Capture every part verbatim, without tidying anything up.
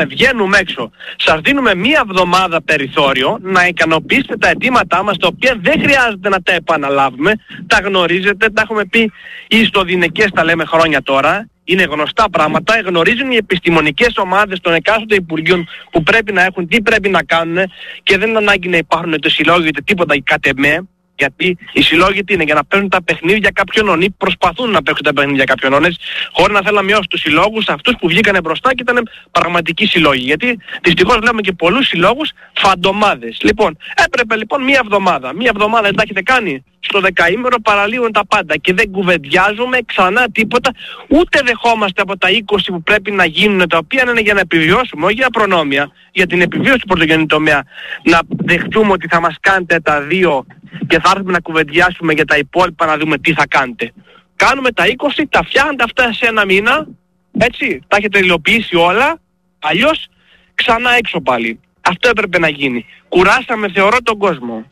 βγαίνουμε έξω. Σας δίνουμε μία εβδομάδα περιθώριο να ικανοποιήσετε τα αιτήματά μας, τα οποία δεν χρειάζεται να τα επαναλάβουμε. Τα γνωρίζετε, τα έχουμε πει ή στο Δινεκές, τα λέμε χρόνια τώρα. Είναι γνωστά πράγματα, γνωρίζουν οι επιστημονικές ομάδες των εκάστοτε υπουργείων που πρέπει να έχουν, τι πρέπει να κάνουν, και δεν είναι ανάγκη να υπάρχουν το συλλόγοι είτε τίποτα κατ' εμέ. Γιατί οι συλλόγοι τι είναι, για να παίζουν τα παιχνίδια κάποιων ονί, προσπαθούν να παίξουν τα παιχνίδια κάποιων όνες, χωρίς να θέλουν να μειώσουν τους συλλόγους, αυτούς που βγήκανε μπροστά και ήταν πραγματικοί συλλόγοι. Γιατί δυστυχώς βλέπουμε και πολλούς συλλόγους φαντομάδες. Λοιπόν, έπρεπε λοιπόν μία εβδομάδα. Μία εβδομάδα δεν τα έχετε κάνει. Στο δεκαήμερο παραλύουν τα πάντα και δεν κουβεντιάζουμε ξανά τίποτα, ούτε δεχόμαστε από τα είκοσι που πρέπει να γίνουν, τα οποία είναι για να επιβιώσουμε, όχι για προνόμια, για την επιβίωση του πρωτογενή τομέα, να δεχτούμε ότι θα μας κάνετε τα δύο και θα έρθουμε να κουβεντιάσουμε για τα υπόλοιπα, να δούμε τι θα κάνετε. Κάνουμε τα είκοσι, τα φτιάχνετε αυτά σε ένα μήνα, έτσι, τα έχετε υλοποιήσει όλα, αλλιώς ξανά έξω πάλι. Αυτό έπρεπε να γίνει. Κουράσαμε, θεωρώ, τον κόσμο.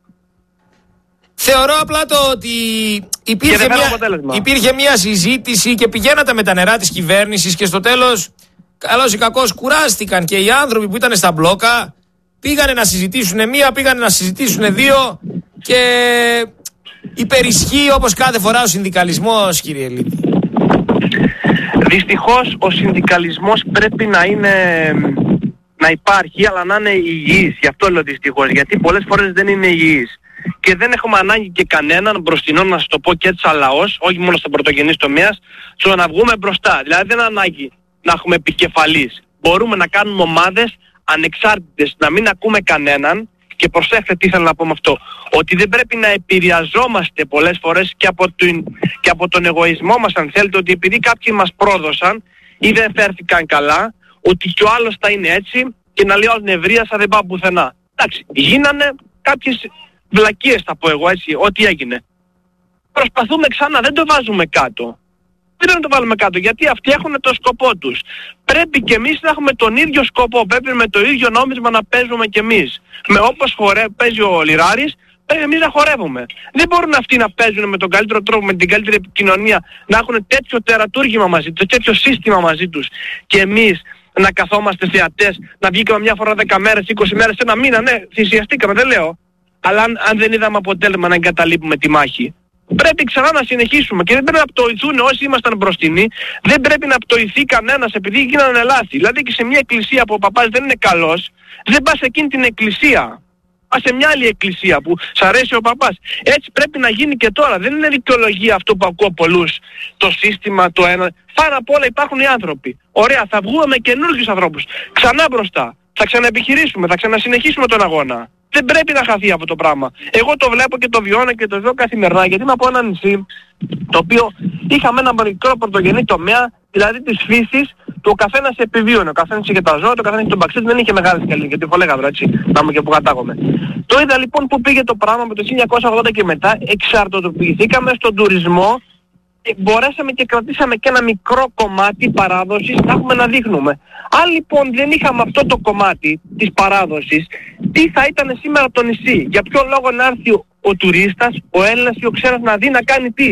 Θεωρώ απλά το ότι υπήρχε μια, υπήρχε μια συζήτηση και πηγαίνατε με τα νερά της κυβέρνησης και στο τέλος, καλώς ή κακώς, κουράστηκαν και οι άνθρωποι που ήταν στα μπλόκα, πήγανε να συζητήσουν μία, πήγανε να συζητήσουν δύο και υπερισχύει όπως κάθε φορά ο συνδικαλισμός, κύριε Λίδη. Δυστυχώς ο συνδικαλισμός πρέπει να είναι, να υπάρχει, αλλά να είναι υγιής. Γι' αυτό λέω δυστυχώς, γιατί πολλές φορές δεν είναι υγιής. Και δεν έχουμε ανάγκη και κανέναν μπροστινό, να σας το πω και έτσι σαν λαός, όχι μόνο στον πρωτογενής τομέας, στο να βγούμε μπροστά. Δηλαδή δεν είναι ανάγκη να έχουμε επικεφαλής. Μπορούμε να κάνουμε ομάδες ανεξάρτητες, να μην ακούμε κανέναν. Και προσέξτε τι θέλω να πω με αυτό, ότι δεν πρέπει να επηρεαζόμαστε πολλές φορές και από, την, και από τον εγωισμό μας, αν θέλετε, ότι επειδή κάποιοι μας πρόδωσαν ή δεν φέρθηκαν καλά, ότι κι ο άλλος θα είναι έτσι και να λέει ως νευρίασα, δεν πάω πουθενά. Εντάξει, γίνανε κάποιες βλακίες, θα πω εγώ, έτσι, ό,τι έγινε. Προσπαθούμε ξανά, δεν το βάζουμε κάτω. Δεν πρέπει να το βάλουμε κάτω, γιατί αυτοί έχουν το σκοπό τους. Πρέπει και εμείς να έχουμε τον ίδιο σκοπό, πρέπει με το ίδιο νόμισμα να παίζουμε κι εμείς. Με όπως χορε... παίζει ο Λιράρης, πρέπει εμείς να χορεύουμε. Δεν μπορούν αυτοί να παίζουν με τον καλύτερο τρόπο, με την καλύτερη επικοινωνία, να έχουν τέτοιο τερατούργημα μαζί τους, τέτοιο σύστημα μαζί τους. Και εμείς να καθόμαστε θεατές, να βγήκαμε μια φορά δέκα μέρες, είκοσι μέρες, ένα μήνα, ναι, θυσιαστήκαμε, δεν λέω. Αλλά αν, αν δεν είδαμε αποτέλεσμα να εγκαταλείπουμε τη μάχη. Πρέπει ξανά να συνεχίσουμε και δεν πρέπει να πτωηθούν όσοι ήμασταν μπροστινοί, δεν πρέπει να πτωηθεί κανένας επειδή γίνανε λάθη. Δηλαδή και σε μια εκκλησία που ο παπάς δεν είναι καλός, δεν πας σε εκείνη την εκκλησία. Πας σε μια άλλη εκκλησία που σ' αρέσει ο παπάς. Έτσι πρέπει να γίνει και τώρα. Δεν είναι δικαιολογία αυτό που ακούω πολλούς. Το σύστημα, το ένα. Πάνω απ' όλα υπάρχουν οι άνθρωποι. Ωραία, θα βγούμε με καινούργιους ανθρώπους. Ξανά μπροστά. Θα ξαναεπιχειρήσουμε, θα ξανασυνεχίσουμε τον αγώνα. Δεν πρέπει να χαθεί αυτό το πράγμα. Εγώ το βλέπω και το βιώνω και το ζω καθημερινά, γιατί είμαι από ένα νησί το οποίο είχαμε ένα μικρό πρωτογενή τομέα, δηλαδή της φύσης, του ο καθένας επιβίωνε. Ο καθένας είχε τα ζώα, το καθένας είχε τον παξίτη, δεν είχε μεγάλη σκαλή, γιατί φολέγαυρα, έτσι, να είμαι και που κατάγομαι. Το είδα λοιπόν που πήγε το πράγμα με το χίλια εννιακόσια ογδόντα και μετά, εξαρτοποιηθήκαμε στον τουρισμό. Μπορέσαμε και κρατήσαμε και ένα μικρό κομμάτι παράδοσης να έχουμε να δείχνουμε. Αν λοιπόν δεν είχαμε αυτό το κομμάτι της παράδοσης, τι θα ήταν σήμερα το νησί? Για ποιο λόγο να έρθει ο, ο τουρίστας, ο Έλληνας ή ο ξένος να δει να κάνει τι?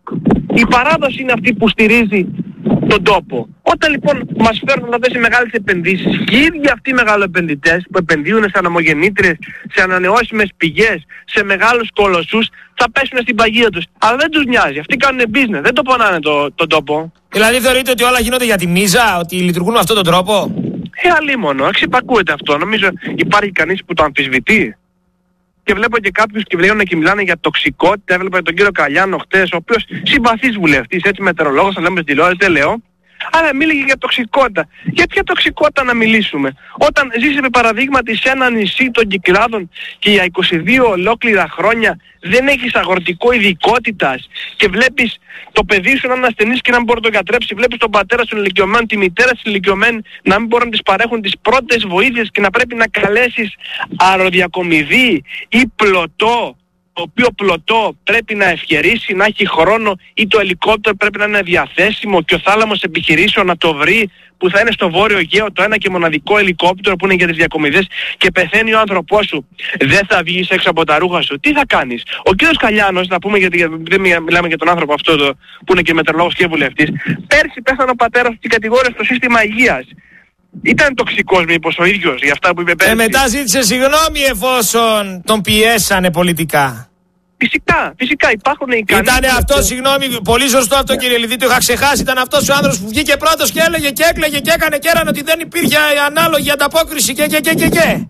Η παράδοση είναι αυτή που στηρίζει τον τόπο. Όταν λοιπόν μας φέρνουν αυτές οι μεγάλες επενδύσεις, οι ίδιοι αυτοί οι μεγαλοεπενδυτές που επενδύουν σε αναμογεννήτριες, σε ανανεώσιμες πηγές, σε μεγάλους κολοσσούς, θα πέσουν στην παγίδα τους. Αλλά δεν τους νοιάζει. Αυτοί κάνουν business, δεν το πονάνε το, τον τόπο. Δηλαδή θεωρείτε ότι όλα γίνονται για τη μίζα, ότι λειτουργούν με αυτόν τον τρόπο? Ε, αλίμονο, εξυπακούεται αυτό. Νομίζω υπάρχει κανείς που το αμφισβητεί. Και βλέπω και κάποιους και βλέπουν και μιλάνε για τοξικότητα. Έβλεπα τον κύριο Καλιάνο χτες, ο οποίος συμπαθής βουλευτής, έτσι μετεωρολόγος, θα λέμε στην τηλεόραση, δεν λέω. Αλλά μίλησε για τοξικότητα. Για ποια τοξικότητα να μιλήσουμε? Όταν ζεις επί παραδείγματι σε ένα νησί των Κυκλάδων και για είκοσι δύο ολόκληρα χρόνια δεν έχεις αγροτικό ειδικότητας και βλέπεις το παιδί σου να είναι ασθενής και να μην μπορεί να τον γιατρέψει, βλέπεις τον πατέρα σου ηλικιωμένο, τη μητέρα σου ηλικιωμένη να μην μπορούν να της παρέχουν τις πρώτες βοήθειες και να πρέπει να καλέσεις αεροδιακομιδή ή πλωτό, το οποίο πλωτό πρέπει να ευχερίσει, να έχει χρόνο, ή το ελικόπτερο πρέπει να είναι διαθέσιμο και ο θάλαμος επιχειρήσεων να το βρει, που θα είναι στο Βόρειο Αιγαίο το ένα και μοναδικό ελικόπτερο που είναι για τις διακομιδές, και πεθαίνει ο άνθρωπός σου. Δεν θα βγεις έξω από τα ρούχα σου. Τι θα κάνεις? Ο κύριος Καλιάνος, να πούμε, γιατί δεν μιλάμε για τον άνθρωπο αυτό το, που είναι και μετεωρολόγος και βουλευτής, πέρσι πέθανε ο πατέρας του και κατηγόρησε στο σύστημα υγείας. Ήταν τοξικός μήπως ο ίδιος για αυτά που είπε πέρυσι? Και μετά ζήτησε συγγνώμη εφόσον τον πιέσανε πολιτικά. Φυσικά, φυσικά υπάρχουν οι ικανοί. Ήτανε αυτό, συγγνώμη, πολύ σωστό αυτό, κύριε Λιδί, το είχα ξεχάσει. Ήταν αυτός ο άνθρωπος που βγήκε πρώτος και έλεγε και έκλαιγε και έκανε και έρανε ότι δεν υπήρχε ανάλογη ανταπόκριση και και και και και.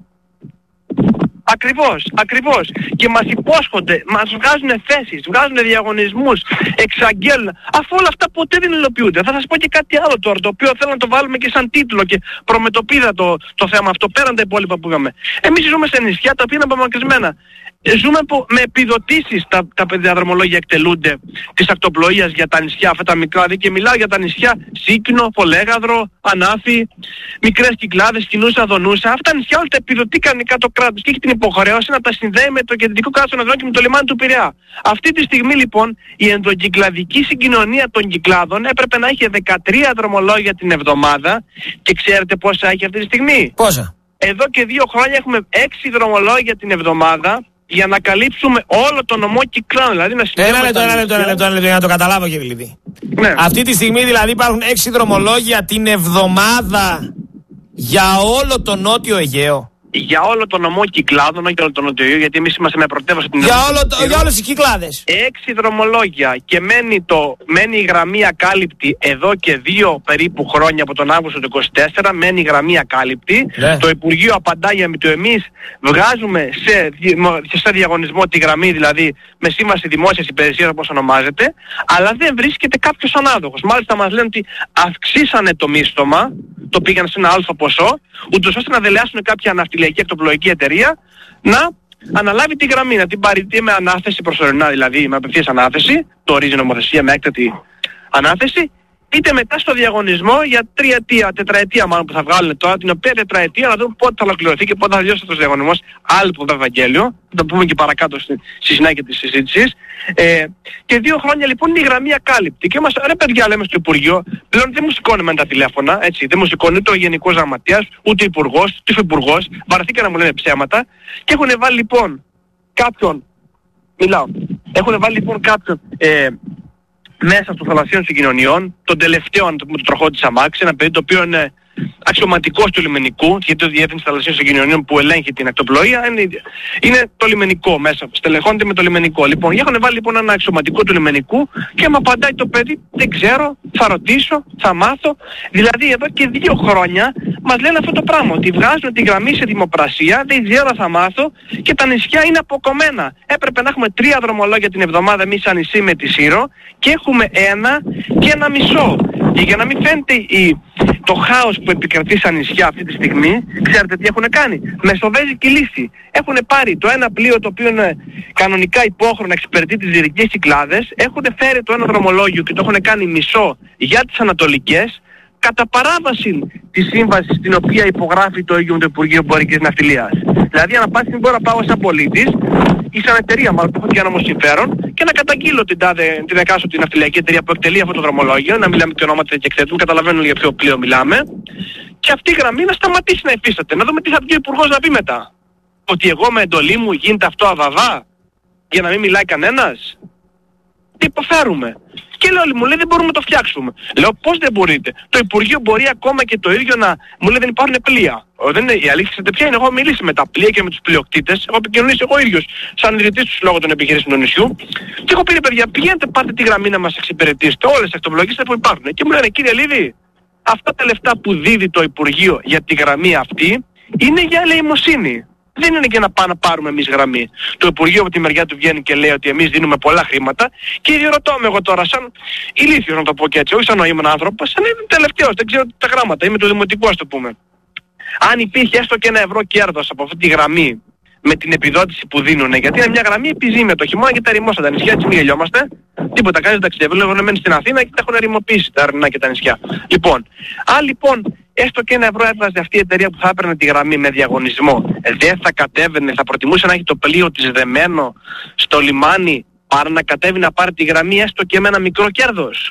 Ακριβώς, ακριβώς. Και μας υπόσχονται, μας βγάζουν θέσεις, βγάζουν διαγωνισμούς, εξαγγέλνουν. Αφού όλα αυτά ποτέ δεν υλοποιούνται. Θα σας πω και κάτι άλλο τώρα, το οποίο θέλω να το βάλουμε και σαν τίτλο και προμετωπίδα το, το θέμα αυτό, πέραν τα υπόλοιπα που είχαμε. Εμείς ζούμε σε νησιά τα οποία είναι απομακρυσμένα. Ζούμε που, με επιδοτήσεις τα, τα διαδρομολόγια εκτελούνται της ακτοπλοείας για τα νησιά αυτά τα μικρά, και μιλάω για τα νησιά Σίκινο, Φολέγαδρο, Ανάφη, μικρές Κυκλάδες, Κινούσα, Δονούσα. Αυτά τα νησιά όλα τα επιδοτεί κανονικά το κράτος και έχει την υποχρέωση να τα συνδέει με το κεντρικό κράτος των Εδρών και με το λιμάνι του Πειραιά. Αυτή τη στιγμή λοιπόν η ενδοκυκλαδική συγκοινωνία των Κυκλάδων έπρεπε να έχει δεκατρία δρομολόγια την εβδομάδα και ξέρετε πόσα έχει αυτή τη στιγμή? Πόσα? Εδώ και δύο χρόνια έχουμε έξι δρομολόγια την εβδομάδα για να καλύψουμε όλο το νομό Κυκλάδων. Δηλαδή να ένα λεπτό, ένα λεπτό, ένα λεπτό, ένα λεπτό για να το καταλάβω, κύριε Λιδί. Ναι. Αυτή τη στιγμή δηλαδή υπάρχουν έξι δρομολόγια την εβδομάδα για όλο το νότιο Αιγαίο. Για όλο το νομό Κυκλάδων, όχι για όλο το νότιο Αιγαίο, γιατί εμείς είμαστε με πρωτεύουσα την Για, όλο το, για όλες τις Κυκλάδες. Έξι δρομολόγια και μένει, το, μένει η γραμμή ακάλυπτη εδώ και δύο περίπου χρόνια από τον Αύγουστο του είκοσι τέσσερα, μένει η γραμμή ακάλυπτη. Ναι. Το Υπουργείο απαντάει για το εμείς βγάζουμε σε, σε διαγωνισμό τη γραμμή, δηλαδή με σύμβαση δημόσιας υπηρεσίας όπως ονομάζεται, αλλά δεν βρίσκεται κάποιος ανάδοχος. Μάλιστα μας λένε ότι αυξήσανε το μίστομα, το πήγαν σε ένα αλφα ποσό, ούτως ώστε να δελεάσουν κάποια ναυτιλιακή εκτοπλοϊκή εταιρεία να αναλάβει τη γραμμή, να την πάρει με ανάθεση προσωρινά, δηλαδή με απευθείας ανάθεση, το ορίζει νομοθεσία με έκτατη ανάθεση, είτε μετά στο διαγωνισμό για τριετία, τετραετία μάλλον που θα βγάλουν τώρα, την οποία τετραετία να δούμε πότε θα ολοκληρωθεί και πότε θα τελειώσει αυτός ο διαγωνισμός. Άλλο το Ευαγγέλιο, θα το πούμε και παρακάτω στη, στη συνέχεια της συζήτησης. Ε, και δύο χρόνια λοιπόν είναι η γραμμή ακάλυπτη. Και είμαστε, ρε παιδιά, λέμε στο Υπουργείο, πλέον δεν μου σηκώνει με τα τηλέφωνα, έτσι, δεν μου σηκώνει ούτε ο Γενικός Γραμματέας, ούτε ο Υπουργός, ούτε ο Υφυπουργός, βαρεθήκα να μου λένε ψέματα και έχουν βάλει λοιπόν κάποιον, μιλάω, έχουν βάλει λοιπόν κάποιον, ε, μέσα στο θαλασσίων συγκοινωνιών, τον τελευταίο αν το πούμε, το τροχό της αμάξης, ένα παιδί το οποίο είναι αξιωματικός του λιμενικού, γιατί το Διεύθυνση Θαλασσίων Συγκοινωνιών που ελέγχει την ακτοπλοεία είναι, είναι το λιμενικό μέσα, στελεχώνεται με το λιμενικό. Λοιπόν, έχουν βάλει λοιπόν ένα αξιωματικό του λιμενικού και μου απαντάει το παιδί, δεν ξέρω, θα ρωτήσω, θα μάθω. Δηλαδή εδώ και δύο χρόνια μας λένε αυτό το πράγμα, ότι βγάζουν τη γραμμή σε δημοπρασία, δεν ξέρω, θα μάθω και τα νησιά είναι αποκομμένα. Έπρεπε να έχουμε τρία δρομολόγια την εβδομάδα εμείς σαν νησί με τη Σύρο και έχουμε ένα και ένα μισό. Και για να μην φαίνεται η, το χάος που επικρατεί στα νησιά αυτή τη στιγμή, ξέρετε τι έχουν κάνει? Μεσοβέζικη λύση. Έχουν πάρει το ένα πλοίο το οποίο είναι κανονικά υπόχρονο να εξυπηρετεί τις δυτικές Κυκλάδες, έχουν φέρει το ένα δρομολόγιο και το έχουν κάνει μισό για τις ανατολικές, κατά παράβαση της σύμβασης την οποία υπογράφει το ίδιο το Υπουργείο Εμπορικής Ναυτιλίας. Δηλαδή ανά πάση μπορώ να πάω σαν πολίτης ή σαν εταιρεία μάλλον που έχω για νόμο συμφέρον και να καταγγείλω την, τάδε, την εκάστοτε ναυτιλιακή εταιρεία που εκτελεί αυτό το δρομολόγιο, να μιλάμε και ονόματα και εκθέτουν, καταλαβαίνουν για ποιο πλοίο μιλάμε, και αυτή η γραμμή να σταματήσει να υφίσταται. Να δούμε τι θα βγει ο Υπουργός να πει μετά. Ότι εγώ με εντολή μου γίνεται αυτό αβαβά για να μην μιλάει κανένας? Τι υποφέρουμε? Και λέω, μου λέει δεν μπορούμε να το φτιάξουμε. Λέω πώς δεν μπορείτε? Το Υπουργείο μπορεί ακόμα και το ίδιο να μου λέει δεν υπάρχουν πλοία. Δεν είναι, η αλήθεια ξέρετε ποια είναι? Εγώ έχω μιλήσει με τα πλοία και με τους πλειοκτήτες, έχω επικοινωνήσει εγώ ίδιος σαν ιδρυτής του Συλλόγου των Επιχειρήσεων του νησιού και έχω πει παιδιά πηγαίνετε πάρτε τη γραμμή να μας εξυπηρετήσετε όλες τις ακτοπλοϊκές που υπάρχουν. Και μου λένε κύριε Λίδη, αυτά τα λεφτά που δίδει το Υπουργείο για τη γραμμή αυτή είναι για ελεημοσύνη. Δεν είναι για να πάμε να πάρουμε εμείς γραμμή. Το Υπουργείο από τη μεριά του βγαίνει και λέει ότι εμείς δίνουμε πολλά χρήματα και διερωτώ με εγώ τώρα σαν ηλίθιος να το πω και έτσι, όχι σαν νοήμων άνθρωπος, σαν είναι τελευταίος, δεν ξέρω τα γράμματα, είμαι του Δημοτικού ας το πούμε. Αν υπήρχε έστω και ένα ευρώ κέρδος από αυτή τη γραμμή με την επιδότηση που δίνουν, γιατί είναι μια γραμμή επιζήμια το χειμώνα και τα ερημόσα τα νησιά, έτσι μην γελιόμαστε. Τίποτα, κανείς δεν ταξιδεύει, λέγονται μένει στην Αθήνα και τα έχουν ερημοποιήσει τα Αρνά και τα νησιά. Λοιπόν, αν λοιπόν έστω και ένα ευρώ έβγαζε αυτή η εταιρεία που θα έπαιρνε τη γραμμή με διαγωνισμό, δεν θα κατέβαινε, θα προτιμούσε να έχει το πλοίο της δεμένο στο λιμάνι παρά να κατέβει να πάρει τη γραμμή έστω και με ένα μικρό κέρδος?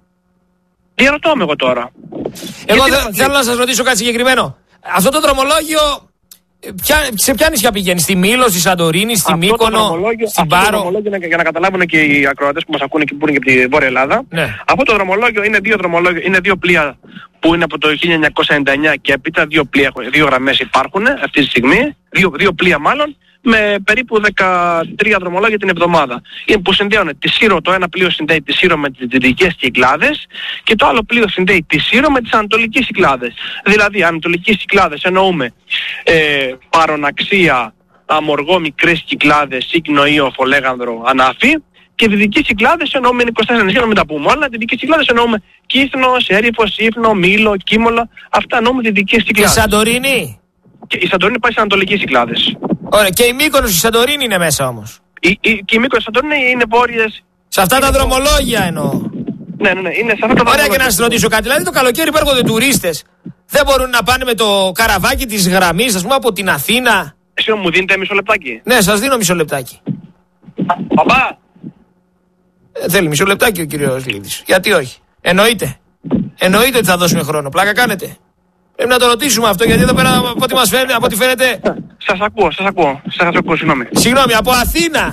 Διαρωτώ με εγώ τώρα. Εγώ δε, θέλω να σας ρωτήσω κάτι συγκεκριμένο. Αυτό το δρομολόγιο Ποια, σε ποια νησιά πηγαίνει, στη Μήλο, στη Σαντορίνη, στη Μύκονο, στην Πάρο? Αυτό το δρομολόγιο είναι για να καταλάβουν και οι ακροατές που μας ακούνε και που είναι και από τη Βόρεια Ελλάδα. Ναι. Αυτό το δρομολόγιο είναι δύο, δρομολόγιο, είναι δύο πλοία που είναι από το χίλια εννιακόσια ενενήντα εννιά και έπειτα δύο, πλοία, δύο γραμμές υπάρχουν αυτή τη στιγμή, δύο, δύο πλοία μάλλον, με περίπου δεκατρία δρομολόγια την εβδομάδα. Είναι που συνδέουν τη Σύρο, το ένα πλοίο συνδέει τη Σύρο με τις Δυτικές Κυκλάδες και το άλλο πλοίο συνδέει τη Σύρο με τις Ανατολικές Κυκλάδες. Δηλαδή, Ανατολικές Κυκλάδες εννοούμε ε, Παροναξία, Αμοργό, Μικρές Κυκλάδες, Σίκνο, Ήο, Φολέγανδρο, Ανάφη. Και Δυτικές Κυκλάδες εννοούμε είκοσι τέσσερα νησιά, να μην τα πούμε όλα. Δυτικές Κυκλάδες εννοούμε Κύθνο, Σέριφο, Σύφνο, Μήλο, Κίμολα. Αυτά εννοούμε Δυτικές Κυκλάδες. Και Σαντορίνη? Και η Σαντορίνη πάει στις Ανατολικές Κυκλάδες. Ωραία, και η Μύκονος, η Σαντορίνη είναι μέσα όμως. Η, η, και η Μύκονος, η Σαντορίνη είναι βόρειες. Σε αυτά τα δρομολόγια εννοώ. Ναι, ναι, ναι, είναι σε αυτά τα δρομολόγια. Ωραία, και να σας ρωτήσω κάτι. Δηλαδή το καλοκαίρι που έρχονται τουρίστες, δεν μπορούν να πάνε με το καραβάκι της γραμμής, ας πούμε, από την Αθήνα? Εσύ μου δίνετε μισό λεπτάκι? Ναι, σας δίνω μισό λεπτάκι. Παπά! Ε, θέλει μισό λεπτάκι ο κύριος Λίδης. Γιατί όχι? Εννοείται. Εννοείται ότι θα δώσουμε χρόνο. Πλάκα κάνετε. Πρέπει να το ρωτήσουμε αυτό, γιατί εδώ πέρα από ό,τι μας φαίνεται, από ό,τι φαίνεται... Σας ακούω, σας ακούω. Σας ακούω, συγγνώμη. Συγγνώμη, από Αθήνα.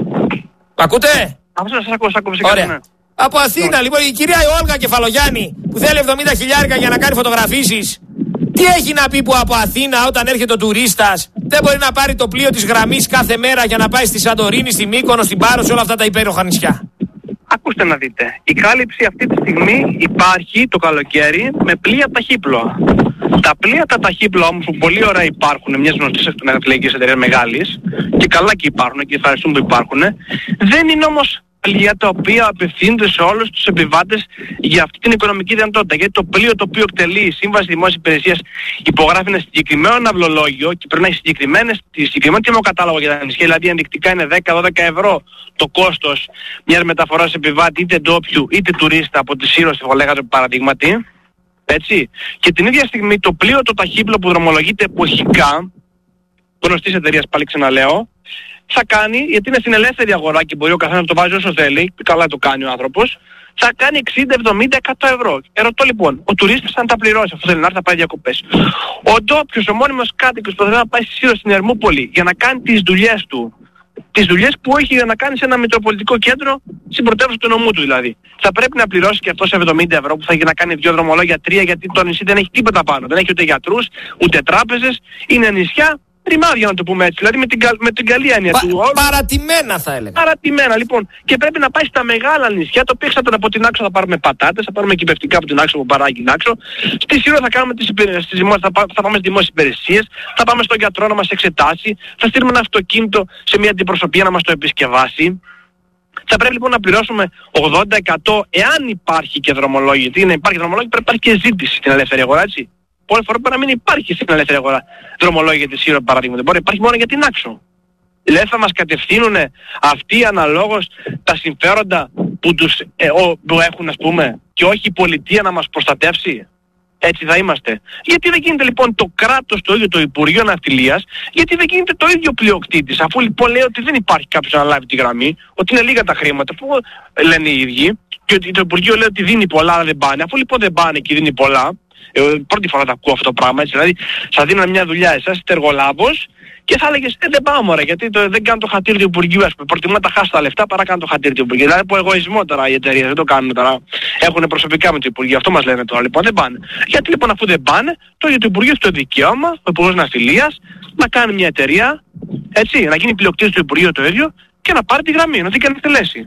Ακούτε? Αυτό σας ακούω, σας ακούω. Ωραία. Ναι. Από Αθήνα, λοιπόν, η κυρία Όλγα Κεφαλογιάννη, που θέλει εβδομήντα χιλιάρικα για να κάνει φωτογραφίσεις, τι έχει να πει που από Αθήνα όταν έρχεται ο τουρίστας δεν μπορεί να πάρει το πλοίο της γραμμής κάθε μέρα για να πάει στη Σαντορίνη, στη Μύκονο, στην Πάρο, σε όλα αυτά τα υπέροχα νησιά? Ακούστε να δείτε. Η κάλυψη αυτή τη στιγμή υπάρχει το καλοκαίρι με πλοία ταχύπλοα. Τα πλοία τα ταχύπλοα όμως που πολύ ωραία υπάρχουν, μιας γνωστής ναυτιλιακής εταιρείας μεγάλης, και καλά και υπάρχουν και ευχαριστούμε που υπάρχουν, δεν είναι όμως πλοία τα οποία απευθύνονται σε όλους τους επιβάτες για αυτή την οικονομική δυνατότητα. Γιατί το πλοίο το οποίο εκτελεί η Σύμβαση Δημόσιας Υπηρεσίας υπογράφει ένα συγκεκριμένο ναυλολόγιο και πρέπει να έχει συγκεκριμένες, συγκεκριμένο τιμοκατάλογο για τα νησιά. Δηλαδή ενδεικτικά είναι δέκα με δώδεκα ευρώ το κόστος μιας μεταφοράς επιβάτη είτε ντόπιου είτε τουρίστα από τη Σύρο στη Φολέγανδρο παραδείγματι. Έτσι. Και την ίδια στιγμή το πλοίο το ταχύπλο που δρομολογείται εποχικά, γνωστής εταιρείας πάλι ξαναλέω, θα κάνει, γιατί είναι στην ελεύθερη αγορά και μπορεί ο καθένας να το βάζει όσο θέλει, καλά το κάνει ο άνθρωπος, θα κάνει εξήντα, εβδομήντα, εκατό ευρώ. Ερωτώ λοιπόν, ο τουρίστας θα τα πληρώσει, αφού θέλει να έρθει να πάει διακοπές. Ο ντόπιος, ο μόνιμος κάτοικος που θέλει να πάει στη Σύρο στην Ερμούπολη για να κάνει τις δουλειές του, τις δουλειές που έχει για να κάνει σε ένα μητροπολιτικό κέντρο, στην πρωτεύουσα του νομού του δηλαδή. Θα πρέπει να πληρώσει και αυτός εβδομήντα ευρώ που θα έχει να κάνει δύο δρομολόγια, τρία, γιατί το νησί δεν έχει τίποτα πάνω. Δεν έχει ούτε γιατρούς, ούτε τράπεζες, είναι νησιά ρημάδια να το πούμε έτσι, δηλαδή με την, κα, με την καλή έννοια Πα, του. Παρατημένα θα έλεγα. Παρατημένα λοιπόν. Και πρέπει να πάει στα μεγάλα νησιά, το οποίο εξαρτάται από την Άξο θα πάρουμε πατάτες, θα πάρουμε κυπευτικά από την Άξο που παράγει την Άξο. Στη Σύρο θα κάνουμε τις υπηρεσίες, στις δημόσιες, θα, θα πάμε στις δημόσιες υπηρεσίες, θα πάμε στον γιατρό να μας εξετάσει, θα στείλουμε ένα αυτοκίνητο σε μια αντιπροσωπεία να μας το επισκευάσει. Θα πρέπει λοιπόν να πληρώσουμε ογδόντα τοις εκατό εάν υπάρχει και δρομολόγιο. Γιατί είναι υπάρχει δρομολόγιο πρέπει να υπάρχει και ζήτηση στην ελεύθερη αγορά, έτσι. Πολλές φορές μπορεί να μην υπάρχει στην ελεύθερη αγορά δρομολόγια για τη Σύρο παραδείγματος. Μπορεί να υπάρχει μόνο για την Άξο. Δηλαδή θα μας κατευθύνουν αυτοί αναλόγως τα συμφέροντα που, τους, ε, ο, που έχουν ας πούμε και όχι η πολιτεία να μας προστατεύσει. Έτσι θα είμαστε. Γιατί δεν γίνεται λοιπόν το κράτος το ίδιο το Υπουργείο Ναυτιλίας, γιατί δεν γίνεται το ίδιο πλειοκτήτης, αφού λοιπόν λέει ότι δεν υπάρχει κάποιος να λάβει τη γραμμή, ότι είναι λίγα τα χρήματα που λένε οι ίδιοι, και ότι το Υπουργείο λέει ότι δίνει πολλά αλλά δεν πάνε. Αφού λοιπόν δεν πάνε και δίνει πολλά, ε, πρώτη φορά τα ακούω αυτό το πράγμα, έτσι, δηλαδή θα δίνουν μια δουλειά εσάς, είστε εργολάβος, και θα έλεγες, ε, δεν πάω μωρέ, γιατί το, δεν κάνω το χατήρι του Υπουργείου, ας πούμε. Προτιμώ να τα χάσω τα λεφτά παρά κάνω το χατήρι του Υπουργείου. Δηλαδή από εγωισμό τώρα οι εταιρείες δεν το κάνουν τώρα. Έχουν προσωπικά με το Υπουργείο, αυτό μας λένε τώρα. Λοιπόν, δεν πάνε. Γιατί λοιπόν αφού δεν πάνε, το ίδιο το Υπουργείο έχει το δικαίωμα, ο Υπουργός Ναυτιλίας, να κάνει μια εταιρεία, έτσι, να γίνει πλειοκτήτης του Υπουργείου το ίδιο και να πάρει τη γραμμή, να την εκτελέσει.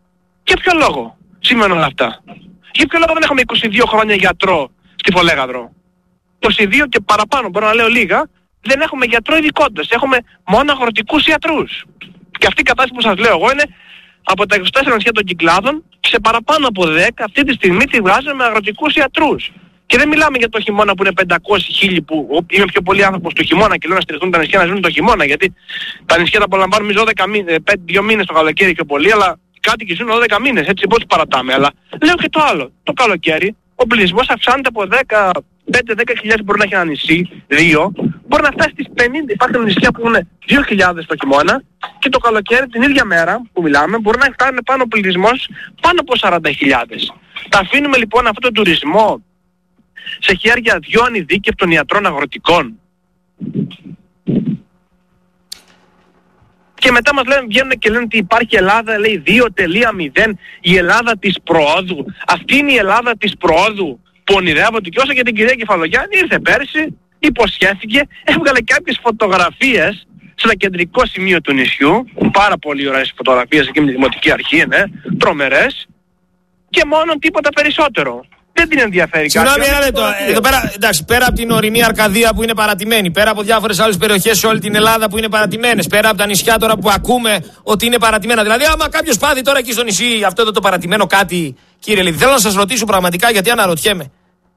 Για ποιο λόγο σημαίνουν όλα αυτά? Για ποιο λόγο δεν έχουμε είκοσι δύο χρόνια γιατρό στη Φολέγανδρο? είκοσι δύο και παραπάνω, μπορώ να λέω λίγα. Δεν έχουμε γιατρό ειδικότητας, έχουμε μόνο αγροτικούς ιατρούς. Και αυτή η κατάσταση που σας λέω εγώ είναι από τα είκοσι τέσσερα νησιά των Κυκλάδων σε παραπάνω από δέκα αυτή τη στιγμή τη βγάζουν με αγροτικούς ιατρούς. Και δεν μιλάμε για το χειμώνα που είναι πεντακόσιοι χίλιοι που είμαι πιο πολύ άνθρωπος του χειμώνα και λέω να στηριχθούν τα νησιά να ζουν το χειμώνα, γιατί τα νησιά τα απολαμβάνουν δώδεκα μήνες, δύο μήνες το καλοκαίρι και πολύ, αλλά οι κάτοικοι ζουν δώδεκα μήνες, έτσι πώς παρατάμε. Αλλά λέω και το άλλο, το καλοκαίρι ο πληθυσμός αυξάνεται από δέκα πέντε δέκα χιλιάδες μπορεί να έχει ένα νησί, δύο, μπορεί να φτάσει στις πενήντα. Υπάρχουν νησιά που είναι δύο χιλιάδες το χειμώνα και το καλοκαίρι την ίδια μέρα που μιλάμε μπορεί να φτάνει πάνω ο πληθυσμός πάνω από σαράντα χιλιάδες. Τα αφήνουμε λοιπόν αυτόν τον τουρισμό σε χέρια δυο ανειδίκευτων ιατρών αγροτικών. Και μετά μας λένε, βγαίνουν και λένε ότι υπάρχει Ελλάδα, λέει δύο μηδέν, η Ελλάδα της προόδου. Αυτή είναι η Ελλάδα της προόδου που ονειρεύονται. Και όσο για την κυρία Κεφαλογιάννη, ήρθε πέρσι, υποσχέθηκε, έβγαλε κάποιες φωτογραφίες σε ένα κεντρικό σημείο του νησιού, πάρα πολύ ωραίες φωτογραφίες εκεί με τη Δημοτική Αρχή, ναι, τρομερές, και μόνο τίποτα περισσότερο. Δεν την ενδιαφέρει κάτι. Συγγνώμη ένα λεπτό. Εδώ πέρα, εντάξει, πέρα από την ορεινή Αρκαδία που είναι παρατημένη, πέρα από διάφορες άλλες περιοχές σε όλη την Ελλάδα που είναι παρατημένες, πέρα από τα νησιά τώρα που ακούμε ότι είναι παρατημένα. Δηλαδή, άμα κάποιος πάθει τώρα εκεί στο νησί αυτό εδώ το παρατημένο κάτι, κύριε Λίδη, θέλω να σας ρωτήσω πραγματικά γιατί αναρωτιέμαι.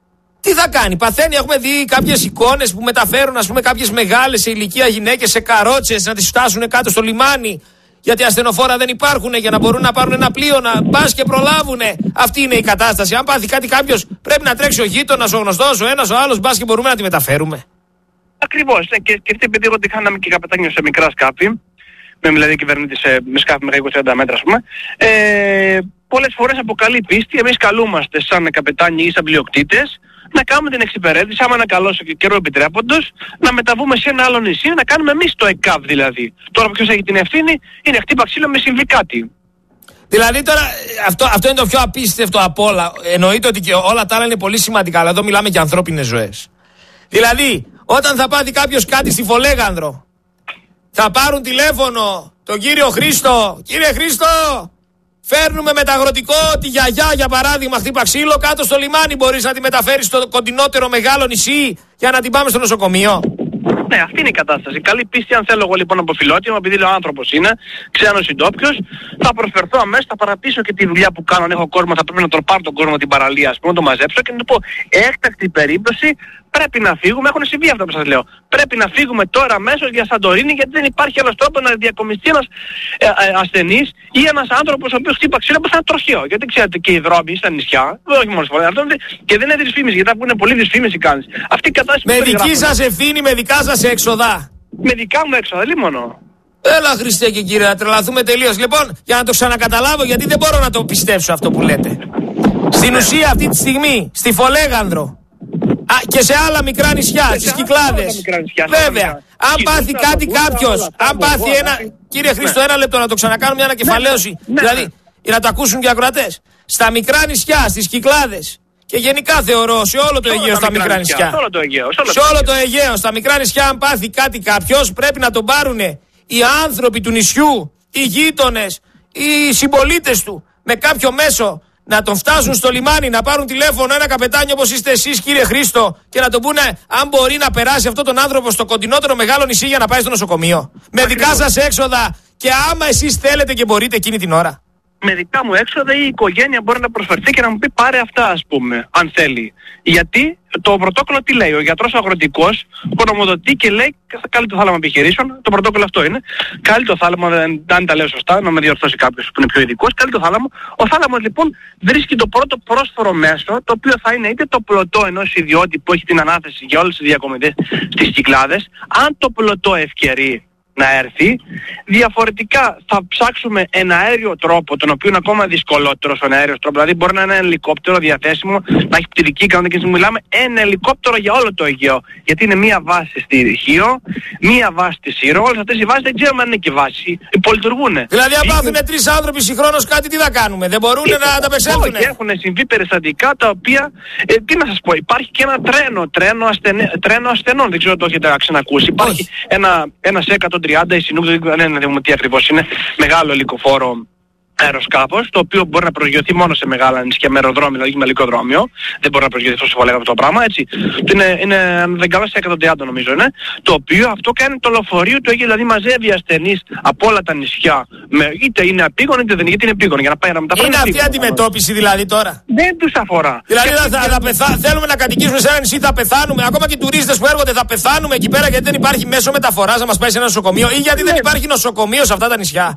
Τι θα κάνει, παθαίνει, έχουμε δει κάποιες εικόνες που μεταφέρουν, ας πούμε, κάποιες μεγάλες σε ηλικία γυναίκες σε καρότσες να τις φτάσουν κάτω στο λιμάνι. Γιατί ασθενοφόρα δεν υπάρχουν για να μπορούν να πάρουν ένα πλοίο, να πας και προλάβουνε. Αυτή είναι η κατάσταση. Αν πάθει κάτι κάποιος, πρέπει να τρέξει ο γείτονας, ο γνωστός, ο ένας, ο άλλος, μπας και μπορούμε να τη μεταφέρουμε. Ακριβώς. Ναι, και, και επειδή εγώ είχαμε και καπετάνιο σε μικρά σκάφη, με δηλαδή κυβερνήτη σε με σκάφη με είκοσι τριάντα μέτρα, ας πούμε, ε, πολλές φορές από καλή πίστη εμείς καλούμαστε σαν καπετάνιοι ή σαν πλειοκτήτες να κάνουμε την εξυπηρέτηση, άμα είναι καλός και καιρό επιτρέποντος, να μεταβούμε σε ένα άλλο νησί, να κάνουμε εμείς το ΕΚΑΒ δηλαδή. Τώρα ποιος έχει την ευθύνη, είναι χτύπα ξύλο με συμβεί κάτι. Δηλαδή τώρα, αυτό, αυτό είναι το πιο απίστευτο από όλα. Εννοείται ότι και όλα τα άλλα είναι πολύ σημαντικά, αλλά εδώ μιλάμε για ανθρώπινες ζωές. Δηλαδή, όταν θα πάθει κάποιος κάτι στη Φολέγανδρο, θα πάρουν τηλέφωνο τον κύριο Χρήστο. Κύριε Χρήστο, φέρνουμε μεταγροτικό τη γιαγιά, για παράδειγμα, χτύπα ξύλο, κάτω στο λιμάνι. Μπορείς να τη μεταφέρεις στο κοντινότερο μεγάλο νησί για να την πάμε στο νοσοκομείο. Ναι, αυτή είναι η κατάσταση. Καλή πίστη, αν θέλω εγώ λοιπόν από φιλότιμο, επειδή λέω άνθρωπος είναι, ξένος ή ντόπιος, θα προσφερθώ αμέσως, θα παρατήσω και τη δουλειά που κάνω. Αν έχω κόσμο, θα πρέπει να τον πάρω τον κόσμο την παραλία, ας πούμε, να τον μαζέψω και να του πω: έκτακτη περίπτωση, πρέπει να φύγουμε. Έχουν συμβεί αυτά που σας λέω. Πρέπει να φύγουμε τώρα αμέσως για Σαντορίνη, γιατί δεν υπάρχει άλλος τρόπος να διακομιστεί ένας ε, ε, ασθενής ή ένας άνθρωπος ο οποίος χτύπα ξύλο όπως ένα τροχαίο. Γιατί ξέρετε και οι δρόμοι στα νησιά, όχι μόνο στις φορές, και δεν είναι δυσφήμιση, γιατί που είναι πολύ δυσφήμιση κάνεις. Αυτή η κατάσταση. Με δική σας ευθύνη, με δικά σας έξοδα. Με δικά μου έξοδα, λίμωνο. Έλα Χριστέ και κύριε, να τρελαθούμε τελείως. Λοιπόν, για να το ξανακαταλάβω, γιατί δεν μπορώ να το πιστέψω αυτό που λέτε. Στην ουσία αυτή τη στιγμή, στη Φολέγανδρο, α, και σε άλλα μικρά νησιά, στις Κυκλάδες. Βέβαια, αν πάθει κάτι κάποιος, αν πάθει ένα... Κύριε Χρήστο, ένα λεπτό να το ξανακάνω μια ανακεφαλαίωση. Δηλαδή, για να το ακούσουν και οι ακροατές. Στα μικρά νησιά, στις Κυκλάδες, και γενικά θεωρώ σε όλο το Αιγαίο στα μικρά νησιά. Σε όλο το Αιγαίο, στα μικρά νησιά, αν πάθει κάτι κάποιος, πρέπει να τον πάρουν οι άνθρωποι του νησιού, οι γείτονες, οι συμπολίτες του, με κάποιο μέσο να τον φτάσουν στο λιμάνι, να πάρουν τηλέφωνο ένα καπετάνιο όπως είστε εσείς, κύριε Χρήστο, και να τον πούνε αν μπορεί να περάσει αυτόν τον άνθρωπο στο κοντινότερο μεγάλο νησί για να πάει στο νοσοκομείο. Με δικά σας έξοδα και άμα εσείς θέλετε και μπορείτε εκείνη την ώρα. Με δικά μου έξοδα η οικογένεια μπορεί να προσφερθεί και να μου πει πάρε αυτά, ας πούμε, αν θέλει. Γιατί το πρωτόκολλο τι λέει, ο γιατρός αγροτικός γνωμοδοτεί και λέει κάλει το θάλαμο επιχειρήσεων, το πρωτόκολλο αυτό είναι. Κάλει το θάλαμο, δεν, αν τα λέω σωστά, να με διορθώσει κάποιος που είναι πιο ειδικός, κάλει το θάλαμο. Ο θάλαμος λοιπόν βρίσκει το πρώτο πρόσφορο μέσο, το οποίο θα είναι είτε το πλωτό ενός ιδιώτη που έχει την ανάθεση για όλες τις διακομιδές στις Κυκλάδες, αν το πλωτό ευκαιρεί να έρθει, διαφορετικά θα ψάξουμε ένα αέριο τρόπο, τον οποίο είναι ακόμα δυσκολότερο στον αέριο τρόπο, δηλαδή μπορεί να είναι ένα ελικόπτερο διαθέσιμο, να έχει πτυρική ικανότητα και μιλάμε ένα ελικόπτερο για όλο το Αιγαίο, γιατί είναι μία βάση στη Χίο, μία βάση στη Σύρο, όλες αυτές οι βάσεις δεν ξέρουμε αν είναι και βάση, υπολειτουργούν. Δηλαδή αν πάθουν τρεις άνθρωποι συγχρόνως κάτι, τι θα κάνουμε, δεν μπορούν να ανταπεξέλθουν. Και έχουν συμβεί περιστατικά τα οποία, ε, τι να σας πω, υπάρχει και ένα τρένο, τρένο, ασθενε, τρένο ασθενών, δεν ξέρω αν το έχετε ξανακούσει, υπάρχει ένα, ένα σε εκατόν τριάντα, η Συνούκ, δεν είναι τι ακριβώς είναι, μεγάλο ελικοφόρο αεροσκάφος, το οποίο μπορεί να προσγειωθεί μόνο σε μεγάλα νησιά με αεροδρόμιο, δηλαδή με ελικοδρόμιο. Δεν μπορεί να προσγειωθεί στο Φολέγανδρο αυτό το πράγμα, έτσι. Είναι, είναι δεν κάνω σε εκατόν τριάντα νομίζω είναι. Το οποίο αυτό κάνει το λεωφορείο του, έχει δηλαδή μαζεύει ασθενείς από όλα τα νησιά. Με, είτε είναι απίγον είτε δεν είναι, γιατί είναι επίγον για να πάει να μεταφέρει. Είναι αυτή η αντιμετώπιση δηλαδή τώρα. Δεν τους αφορά. Δηλαδή θα, θα, θα πεθά, θέλουμε να κατοικήσουμε σε ένα νησί, θα πεθάνουμε. Ακόμα και οι τουρίστες που έρχονται θα πεθάνουμε εκεί πέρα γιατί δεν υπάρχει μέσο μεταφοράς να μας πάει σε ένα νοσοκομείο ή γιατί δεν υπάρχει νοσοκομείο σε αυτά τα νησιά.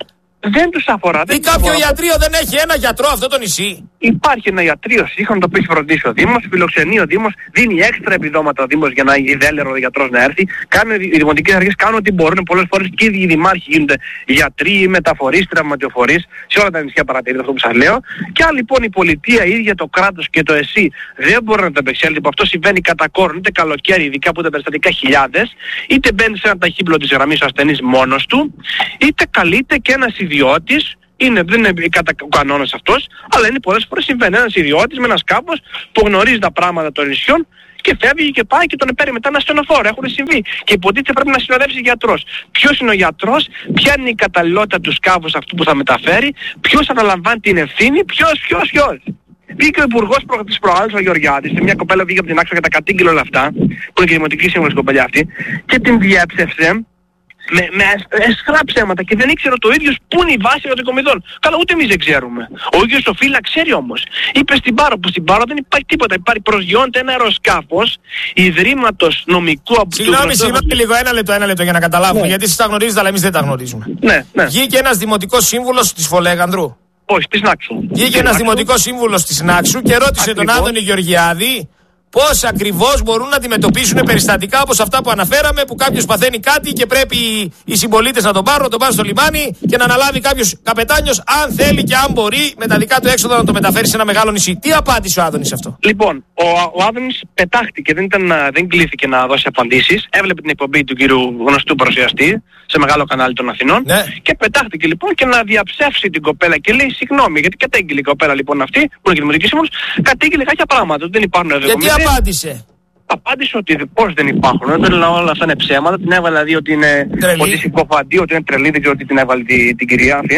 Δεν τους αφορά. Ή κάποιο αφορά. Ιατρείο δεν έχει ένα γιατρό αυτό το νησί? Υπάρχει ένα ιατρείο σύγχρονο το οποίο έχει φροντίσει ο Δήμος, φιλοξενεί ο Δήμος, δίνει έξτρα επιδόματα ο Δήμος για να ιδέλερο ο γιατρός να έρθει. Κάνουν, οι δημοτικές αρχές κάνουν ό,τι μπορούν, πολλές φορές και οι δημάρχοι γίνονται γιατροί, μεταφορείς, τραυματιοφορείς, σε όλα τα νησιά παρατηρείται αυτό που σας λέω. Και αν λοιπόν η πολιτεία, η ίδια το κράτος και το ΕΣΥ δεν μπορούν να τα επεξέλθει, που αυτό συμβαίνει κατά κόρον, είτε καλοκαίρι, ειδικά που τα περιστατικά χιλιάδες, είτε μπαίνει σε ένα ταχύπλο της γραμμής ο ασθενής μόνος του, είτε καλείται και ένας ιδιώτης. Είναι, δεν είναι κατά ο κανόνας αυτός, αλλά είναι πολλές φορές συμβαίνει ένας ιδιώτης με ένα σκάφος που γνωρίζει τα πράγματα των νησιών και φεύγει και πάει και τον παίρνει μετά ένα στενοφόρο. Έχουν συμβεί. Και υποτίθεται πρέπει να συνοδεύσει γιατρός. Ποιος είναι ο γιατρός, ποια είναι η καταλληλότητα του σκάφους αυτού που θα μεταφέρει, ποιος αναλαμβάνει την ευθύνη, ποιος, ποιος, ποιος. Βγήκε ο Υπουργός προ... της προάλλης ο Γεωργιάδης, μια κοπέλα βγήκε από την άξο και τα κατήγγειλε όλα αυτά, που είναι και δημοτική σύμβουλος κοπέλα αυτή, και την διέψευσε με, με εσχρά ψέματα και δεν ήξερε το ίδιος πού είναι η βάση ερωτικομιδών. Καλά, ούτε εμείς δεν ξέρουμε. Ο ίδιος ο Φύλλα ξέρει όμως. Είπε στην Πάρο, που στην Πάρο δεν υπάρχει τίποτα. Υπάρχει, προσγειώνεται ένα αεροσκάφος ιδρύματος νομικού από Συγγνώμη, συγγνώμη λίγο, ένα λεπτό, ένα λεπτό για να καταλάβουμε. Ναι. Γιατί εσείς τα γνωρίζετε, αλλά εμείς δεν τα γνωρίζουμε. Ναι, ναι. Βγήκε ένας δημοτικός σύμβουλος της Φολέγανδρου. Όχι, της Νάξου. Βγήκε ένας δημοτικός σύμβουλος της Νάξου και ρώτησε Ακριβώς. τον Άδωνη Γεωργιάδη πώς ακριβώς μπορούν να αντιμετωπίσουν περιστατικά όπως αυτά που αναφέραμε, που κάποιος παθαίνει κάτι και πρέπει οι συμπολίτες να τον πάρουν, να τον πάρουν στο λιμάνι και να αναλάβει κάποιος καπετάνιος, αν θέλει και αν μπορεί, με τα δικά του έξοδα να το μεταφέρει σε ένα μεγάλο νησί. Τι απάντησε ο Άδωνης αυτό? Λοιπόν, ο, ο Άδωνης πετάχτηκε, δεν, ήταν, δεν κλήθηκε να δώσει απαντήσεις. Έβλεπε την εκπομπή του κύριου γνωστού παρουσιαστή σε μεγάλο κανάλι των Αθηνών, ναι. Και πετάχτηκε λοιπόν και να διαψεύσει την κοπέλα και λέει συγγνώμη, γιατί κατέγγειλε η κοπέλα λοιπόν αυτή, που είναι και δημοτική σύμβουλος, κατέγγειλε κάποια πράγματα, δεν υπάρχουν δεδομένα. Απάντησε. Απάντησε ότι πώς δεν υπάρχουν, δεν λέω όλα αυτά είναι ψέματα, την έβαλε δηλαδή ότι είναι ότι συκοφαντή, ότι είναι τρελή, δεν ξέρω ότι την έβαλε την, την κυρία αυτή.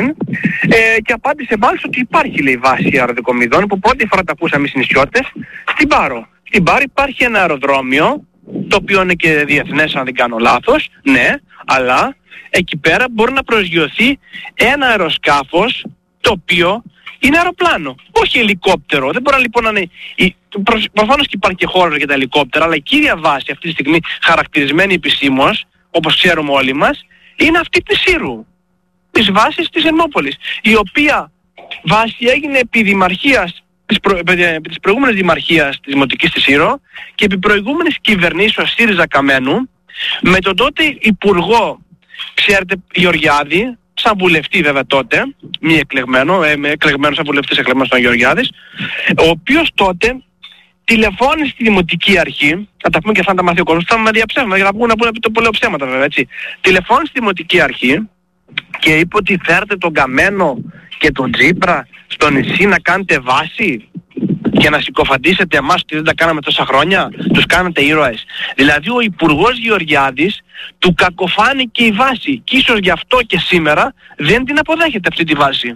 Ε, και απάντησε μάλιστα ότι υπάρχει λέει βάση αεροδικομιδών που πρώτη φορά τα ακούσαμε οι νησιώτες στην Πάρο. Στην Πάρο υπάρχει ένα αεροδρόμιο, το οποίο είναι και διεθνές αν δεν κάνω λάθος, ναι, αλλά εκεί πέρα μπορεί να προσγειωθεί ένα αεροσκάφος το οποίο είναι αεροπλάνο, όχι ελικόπτερο. Δεν μπορεί λοιπόν να είναι... Προφανώς και υπάρχει και χώρος για τα ελικόπτερα, αλλά η κύρια βάση αυτή τη στιγμή χαρακτηρισμένη επισήμως, όπως ξέρουμε όλοι μας, είναι αυτή της Σύρου, της βάσης της Ερμόπολης, η οποία βάση έγινε επί δημαρχίας, της, προ... επί της προηγούμενης δημαρχίας της Δημοτικής της Σύρο και επί προηγούμενης κυβερνήσεως ΣΥΡΙΖΑ Καμένου, με τον τότε Υπουργό, ξέρετε, Γεωργιάδη, σαν βουλευτή βέβαια τότε, μη εκλεγμένο, ε, εκλεγμένο σαν βουλευτής εκλεγμένος στον Γεωργιάδης, ο οποίος τότε τηλεφώνησε στη Δημοτική Αρχή, θα τα πούμε και θα τα μάθει ο κόσμος, θα με διαψεύματα για να πούμε, να πούμε το πολλές ψέματα βέβαια, έτσι. Τηλεφώνησε στη Δημοτική Αρχή και είπε ότι φέρτε τον Καμένο και τον Τσίπρα στο νησί να κάνετε βάση και να συκοφαντήσετε εμάς ότι δεν τα κάναμε τόσα χρόνια, τους κάνετε ήρωες. Δηλαδή ο Υπουργός Γεωργιάδης του κακοφάνηκε η βάση και ίσως γι' αυτό και σήμερα δεν την αποδέχεται αυτή τη βάση.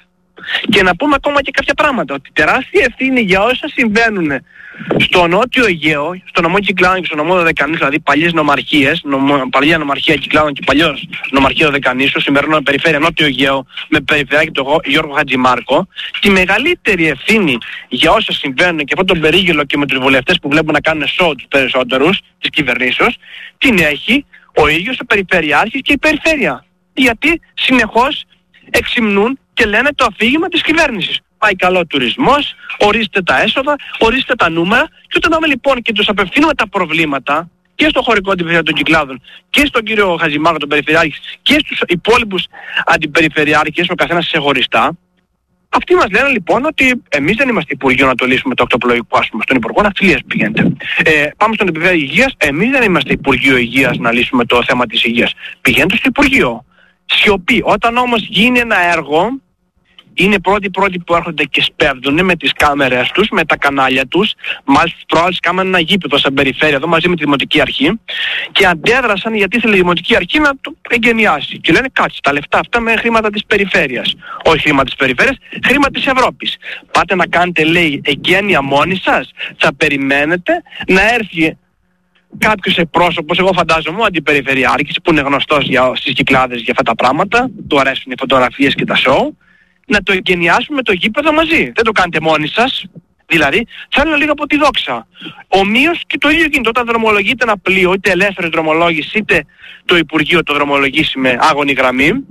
Και να πούμε ακόμα και κάποια πράγματα, ότι τεράστια ευθύνη για όσα συμβαίνουν στο Νότιο Αιγαίο, στο νομό Κυκλάδων και στο νομό Δωδεκανήσου, δηλαδή παλιές νομαρχίες, νομο, παλιά νομαρχία Κυκλάδων και παλιός νομαρχία Δωδεκανήσου, σημερινό περιφέρεια Νότιο Αιγαίο με περιφερειάρχη τον Γιώργο Χατζημάρκο, τη μεγαλύτερη ευθύνη για όσα συμβαίνουν και αυτό τον περίγελο και με τους βουλευτές που βλέπουν να κάνουν σοου τους περισσότερους της κυβερνήσεως, την έχει ο ίδιος ο περιφερειάρχης και η περιφέρεια. Γιατί συνεχώς εξυμνούν και λένε το αφήγημα της κυβέρνησης. Πάει καλό ο τουρισμός, ορίστε τα έσοδα, ορίστε τα νούμερα, και όταν πάμε λοιπόν και τους απευθύνουμε τα προβλήματα και στο χωρικό αντιπεριφερειακό των Κυκλάδων και στον κύριο Χατζημάρκο τον περιφερειάρχη και στους υπόλοιπους αντιπεριφερειάρχες, ο καθένας ξεχωριστά, αυτοί μας λένε λοιπόν ότι εμείς δεν είμαστε Υπουργείο να το λύσουμε το οκτωπλοϊκό, ας πούμε, στον Υπουργό Ναυτιλίας πηγαίνετε. Ε, πάμε στον Υπουργείο Υγείας, εμείς δεν είμαστε Υπουργείο Υγείας να λύσουμε το θέμα της υγείας. Πηγαίνετε στο Υπουργείο. Σιωπή. Όταν όμως γίνει ένα έργο, είναι πρώτοι πρώτοι που έρχονται και σπέβδουν με τις κάμερες τους, με τα κανάλια τους. Μάλιστα προάλλες κάμανε ένα γήπεδο σαν περιφέρεια εδώ μαζί με τη Δημοτική Αρχή και αντέδρασαν γιατί ήθελε η Δημοτική Αρχή να το εγκαινιάσει. Και λένε κάτσε τα λεφτά αυτά με χρήματα της περιφέρειας. Όχι χρήματα της περιφέρειας, χρήματα της Ευρώπης. Πάτε να κάνετε λέει εγκαίνια μόνοι σας, θα περιμένετε να έρθει κάποιος εκπρόσωπος, εγώ φαντάζομαι, ο αντιπεριφερειάρχης που είναι γνωστός για, στις Κυκλάδες για αυτά τα πράγματα, του αρέσουν οι φωτογραφίες και τα σοου, να το εγκαινιάσουμε το γήπεδο μαζί. Δεν το κάνετε μόνοι σας. Δηλαδή, θέλω λίγο από τη δόξα. Ομοίως και το ίδιο γίνεται όταν δρομολογείται ένα πλοίο, είτε ελεύθερη δρομολόγηση, είτε το Υπουργείο το δρομολογήσει με άγωνη γραμμή,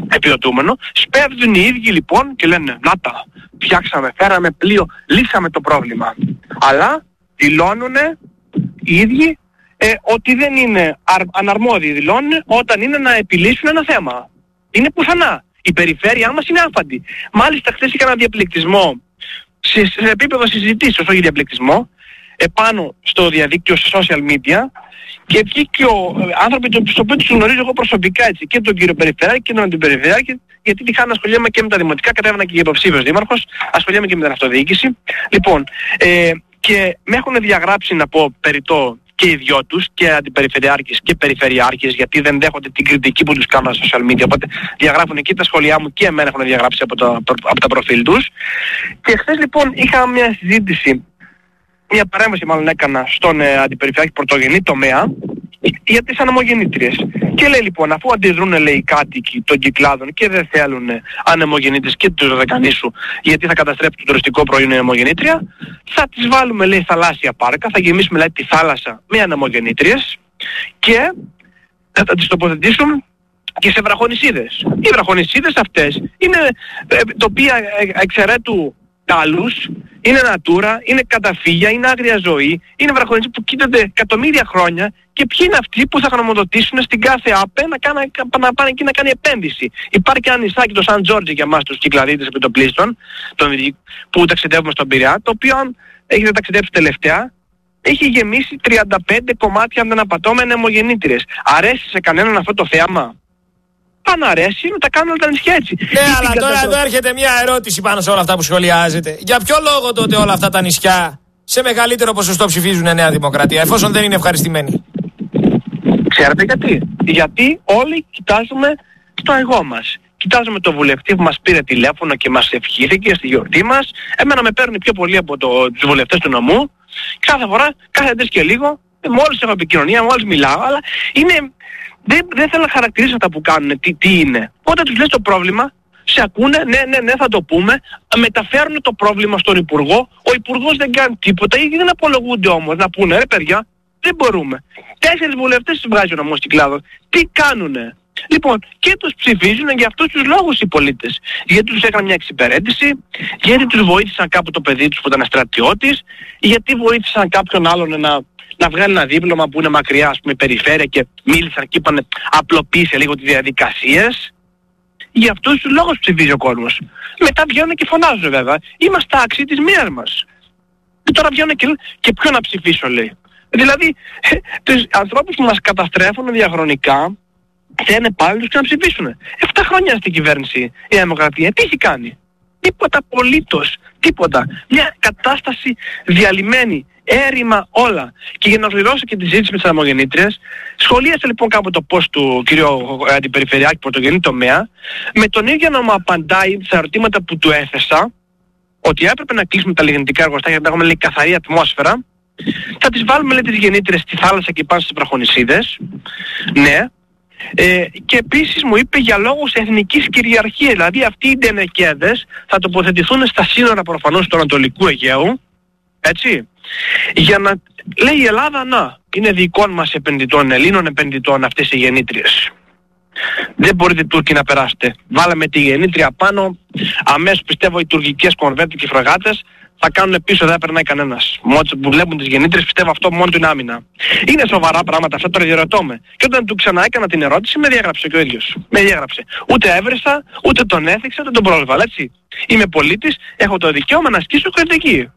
επιδοτούμενο, σπέβδουν οι ίδιοι λοιπόν και λένε να τα, φτιάξαμε, φέραμε πλοίο, λύσαμε το πρόβλημα. Αλλά δηλώνουν οι ίδιοι ε, ότι δεν είναι αναρμόδιοι, δηλώνουν όταν είναι να επιλύσουν ένα θέμα. Είναι πουθενά. Η περιφέρειά μας είναι άφαντη. Μάλιστα χθες είχα ένα διαπληκτισμό σε, σε επίπεδο συζητήσεως, όχι διαπληκτισμό, επάνω στο διαδίκτυο, σε social media, και βγήκε ο άνθρωποι τους οποίους τους γνωρίζω εγώ προσωπικά, έτσι, και τον κύριο Περιφερειάρχη και τον Αντιπεριφερειάρχη, γιατί τυχαία να ασχολιέμαι και με τα δημοτικά, κατέβαινα και για υποψήφιος δήμαρχος, ασχολιέμαι και με την αυτοδιοίκηση. Λοιπόν, ε, και με έχουν διαγράψει, να πω περιττό, και οι δυο τους, και αντιπεριφερειάρχες και περιφερειάρχες, γιατί δεν δέχονται την κριτική που τους κάνουν στα social media, οπότε διαγράφουν και τα σχόλιά μου και εμένα έχουν διαγράψει από τα, από τα προφίλ τους. Και χθες λοιπόν είχα μια συζήτηση, μια παρέμβαση μάλλον έκανα στον ε, αντιπεριφερειάρχη πρωτογενή τομέα για τις ανεμογεννήτριες. Και λέει λοιπόν, αφού αντιδρούν, λέει, οι κάτοικοι των Κυκλάδων και δεν θέλουν ανεμογεννήτριες και τους Δωδεκανήσου, γιατί θα καταστρέψει το τουριστικό προϊόν η ανεμογεννήτρια, θα τις βάλουμε, λέει, θαλάσσια πάρκα, θα γεμίσουμε, λέει, τη θάλασσα με ανεμογεννήτριες και θα τις τοποθετήσουμε και σε βραχονησίδες. Οι βραχονησίδες αυτές είναι ε, τοπία εξαιρέτου καλούς, είναι natura, είναι καταφύγια, είναι άγρια ζωή, είναι βραχονησίδες που κοίτανται εκατομμύρια χρόνια, και ποιοι είναι αυτοί που θα γνωμοδοτήσουν στην κάθε ΑΠΕ να, κάνα, να πάνε εκεί να κάνει επένδυση. Υπάρχει και ένα νησάκι, το Σαν Τζόρτζι, για εμάς τους Κυκλαδίτες επιτοπλίστων, που ταξιδεύουμε στον Πειραιά, το οποίο, αν έχετε ταξιδέψει τελευταία, έχει γεμίσει τριάντα πέντε κομμάτια, αν δεν απατώ, με ανεμογεννήτριες. Αρέσει σε κανέναν αυτό το θέαμα? Αν αρέσει, να τα κάνουν όλα τα νησιά έτσι. Ναι, αλλά τώρα κατα... εδώ έρχεται μια ερώτηση πάνω σε όλα αυτά που σχολιάζετε. Για ποιο λόγο τότε όλα αυτά τα νησιά σε μεγαλύτερο ποσοστό ψηφίζουν Νέα Δημοκρατία, εφόσον δεν είναι ευχαριστημένοι? Ξέρετε γιατί? Γιατί όλοι κοιτάζουμε στο εγώ μας. Κοιτάζουμε τον βουλευτή που μας πήρε τηλέφωνο και μας ευχήθηκε στη γιορτή μας. Εμένα με παίρνει πιο πολύ από το, τους βουλευτές του νομού. Κάθε φορά, κάθε τρεις και λίγο, μόλις έχω επικοινωνία, μόλις μιλάω, αλλά είναι... Δεν, δεν θέλω να χαρακτηρίσω αυτά που κάνουν, τι, τι είναι. Όταν τους λες το πρόβλημα, σε ακούνε, ναι, ναι, ναι, θα το πούμε, μεταφέρουν το πρόβλημα στον Υπουργό, ο Υπουργός δεν κάνει τίποτα ή δεν απολογούνται όμως, να πούνε, ρε παιδιά, δεν μπορούμε. Τέσσερις βουλευτές τους βγάζει ο νομός Κυκλάδων. Τι κάνουνε? Λοιπόν, και τους ψηφίζουν για αυτούς τους λόγους οι πολίτες. Γιατί τους έκαναν μια εξυπηρέτηση, γιατί τους βοήθησαν κάπου το παιδί τους που ήταν στρατιώτης, γιατί βοήθησαν κάποιον άλλον να... να βγάλει ένα δίπλωμα που είναι μακριά, ας πούμε, περιφέρεια, και μίλησαν και είπαν απλοποίησε λίγο τις διαδικασίες. Για αυτούς τους λόγους ψηφίζει ο κόσμος. Μετά βγαίνουν και φωνάζουν βέβαια. Είμαστε άξιοι της μοίρας μας. Και τώρα βγαίνουν και, και ποιο να ψηφίσω, λέει. Δηλαδή, τους ανθρώπους που μας καταστρέφουν διαχρονικά, θέλουν πάλι τους και να ψηφίσουν. Εφτά χρόνια στην κυβέρνηση η Δημοκρατία. Τι έχει κάνει? Τίποτα απολύτως. Τίποτα. Μια κατάσταση διαλυμένη. Έρημα όλα. Και για να ολοκληρώσω και τη συζήτηση με τις ανεμογεννήτριες, σχολίασα λοιπόν κάπου το post του κ. Αντιπεριφερειάρχη πρωτογενή τομέα, με τον ίδιο να μου απαντάει στα ερωτήματα που του έθεσα, ότι έπρεπε να κλείσουμε τα λιγνητικά εργοστάσια, να έχουμε, λέει, καθαρή ατμόσφαιρα. Θα τις βάλουμε, λέει, τις γεννήτριες στη θάλασσα και πάνω στις βραχονησίδες. Ναι. Ε, και επίσης μου είπε για λόγους εθνικής κυριαρχίας, δηλαδή αυτοί οι ντενεκέδες θα τοποθετηθούν στα σύνορα προφανώς του Ανατολικού Αιγαίου, έτσι, για να λέει η Ελλάδα, να, είναι δικών μας επενδυτών, Ελλήνων επενδυτών αυτές οι γεννήτριες. Δεν μπορείτε Τούρκοι να περάσετε. Βάλαμε τη γεννήτρια πάνω, αμέσως πιστεύω οι τουρκικές κορβέτες και φρεγάτες θα κάνουν πίσω, δεν περνάει κανένας. Μόλις που βλέπουν τις γεννήτριες, πιστεύω αυτό μόνο του είναι άμυνα. Είναι σοβαρά πράγματα αυτά, τώρα διαρωτώ με. Και όταν του ξανά έκανα την ερώτηση, με διάγραψε και ο ίδιος. Με διάγραψε. Ούτε έβρισα, ούτε τον έθιξα, ούτε τον πρόσβαλα, έτσι. Είμαι πολίτης, έχω το δικαίωμα να ασκήσω κριτική.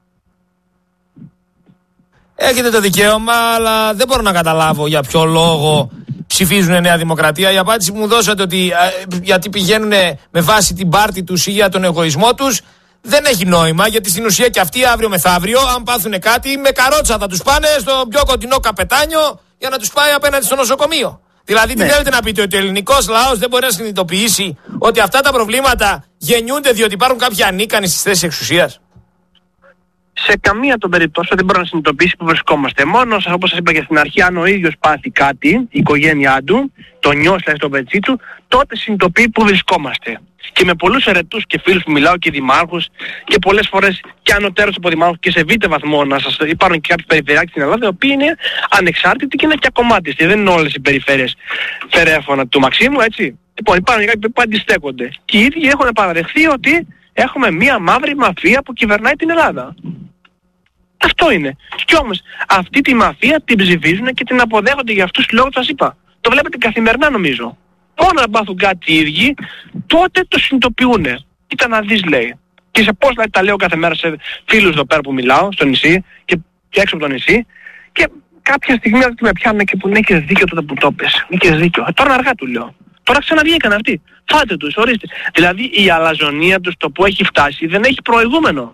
Έχετε το δικαίωμα, αλλά δεν μπορώ να καταλάβω για ποιο λόγο ψηφίζουν Νέα Δημοκρατία. Η απάντηση που μου δώσατε ότι α, γιατί πηγαίνουν με βάση την πάρτη τους ή για τον εγωισμό τους, δεν έχει νόημα, γιατί στην ουσία και αυτοί αύριο μεθαύριο, αν πάθουν κάτι, με καρότσα θα τους πάνε στο πιο κοντινό καπετάνιο για να τους πάει απέναντι στο νοσοκομείο. Δηλαδή, τι ναι. θέλετε να πείτε, ότι ο ελληνικός λαός δεν μπορεί να συνειδητοποιήσει ότι αυτά τα προβλήματα γεννιούνται διότι υπάρχουν κάποιοι ανίκανοι στις θέσεις εξουσίας? Σε καμία των περιπτώσεων δεν μπορεί να συνειδητοποιήσει που βρισκόμαστε. Μόνο, όπως σας είπα και στην αρχή, αν ο ίδιος πάθει κάτι, η οικογένειά του, το νιώσει στο πετσί του, τότε συνειδητοποιεί που βρισκόμαστε. Και με πολλούς ερετούς και φίλους που μιλάω και δημάρχους, και πολλές φορές και ανωτέρως από δημάρχους και σε β' βαθμό, να σας υπάρχουν και κάποιοι περιφερειάρχες στην Ελλάδα, οι οποίοι είναι ανεξάρτητοι και είναι και ακομμάτιστοι. Δεν είναι όλες οι περιφέρειες φερέφωνα του Μαξίμου, έτσι. Λοιπόν, υπάρχουν κάποιοι που αντιστέκονται. Και οι ίδιοι έχουν παραδεχθεί ότι έχουμε μία μαύρη μαφία που κυβερνάει την Ελλάδα. Αυτό είναι. Κι όμως αυτή τη μαφία την ψηφίζουν και την αποδέχονται για αυτούς τους λόγους που σας είπα. Το βλέπετε καθημερινά νομίζω. Μόνο να πάθουν κάτι οι ίδιοι, τότε το συνειδητοποιούν. Κοίτα να δεις, λέει. Και σε πώς δηλαδή, τα λέω κάθε μέρα σε φίλους εδώ πέρα που μιλάω, στο νησί και, και έξω από το νησί. Και κάποια στιγμή με πιάνουν και που ναι, έχεις δίκιο τότε που το πες. Έχεις δίκιο. Ε, τώρα αργά του λέω. Τώρα ξαναβγήκαν αυτοί. Φάτε τους, ορίστε. Δηλαδή η αλαζονία τους, το που έχει φτάσει, δεν έχει προηγούμενο.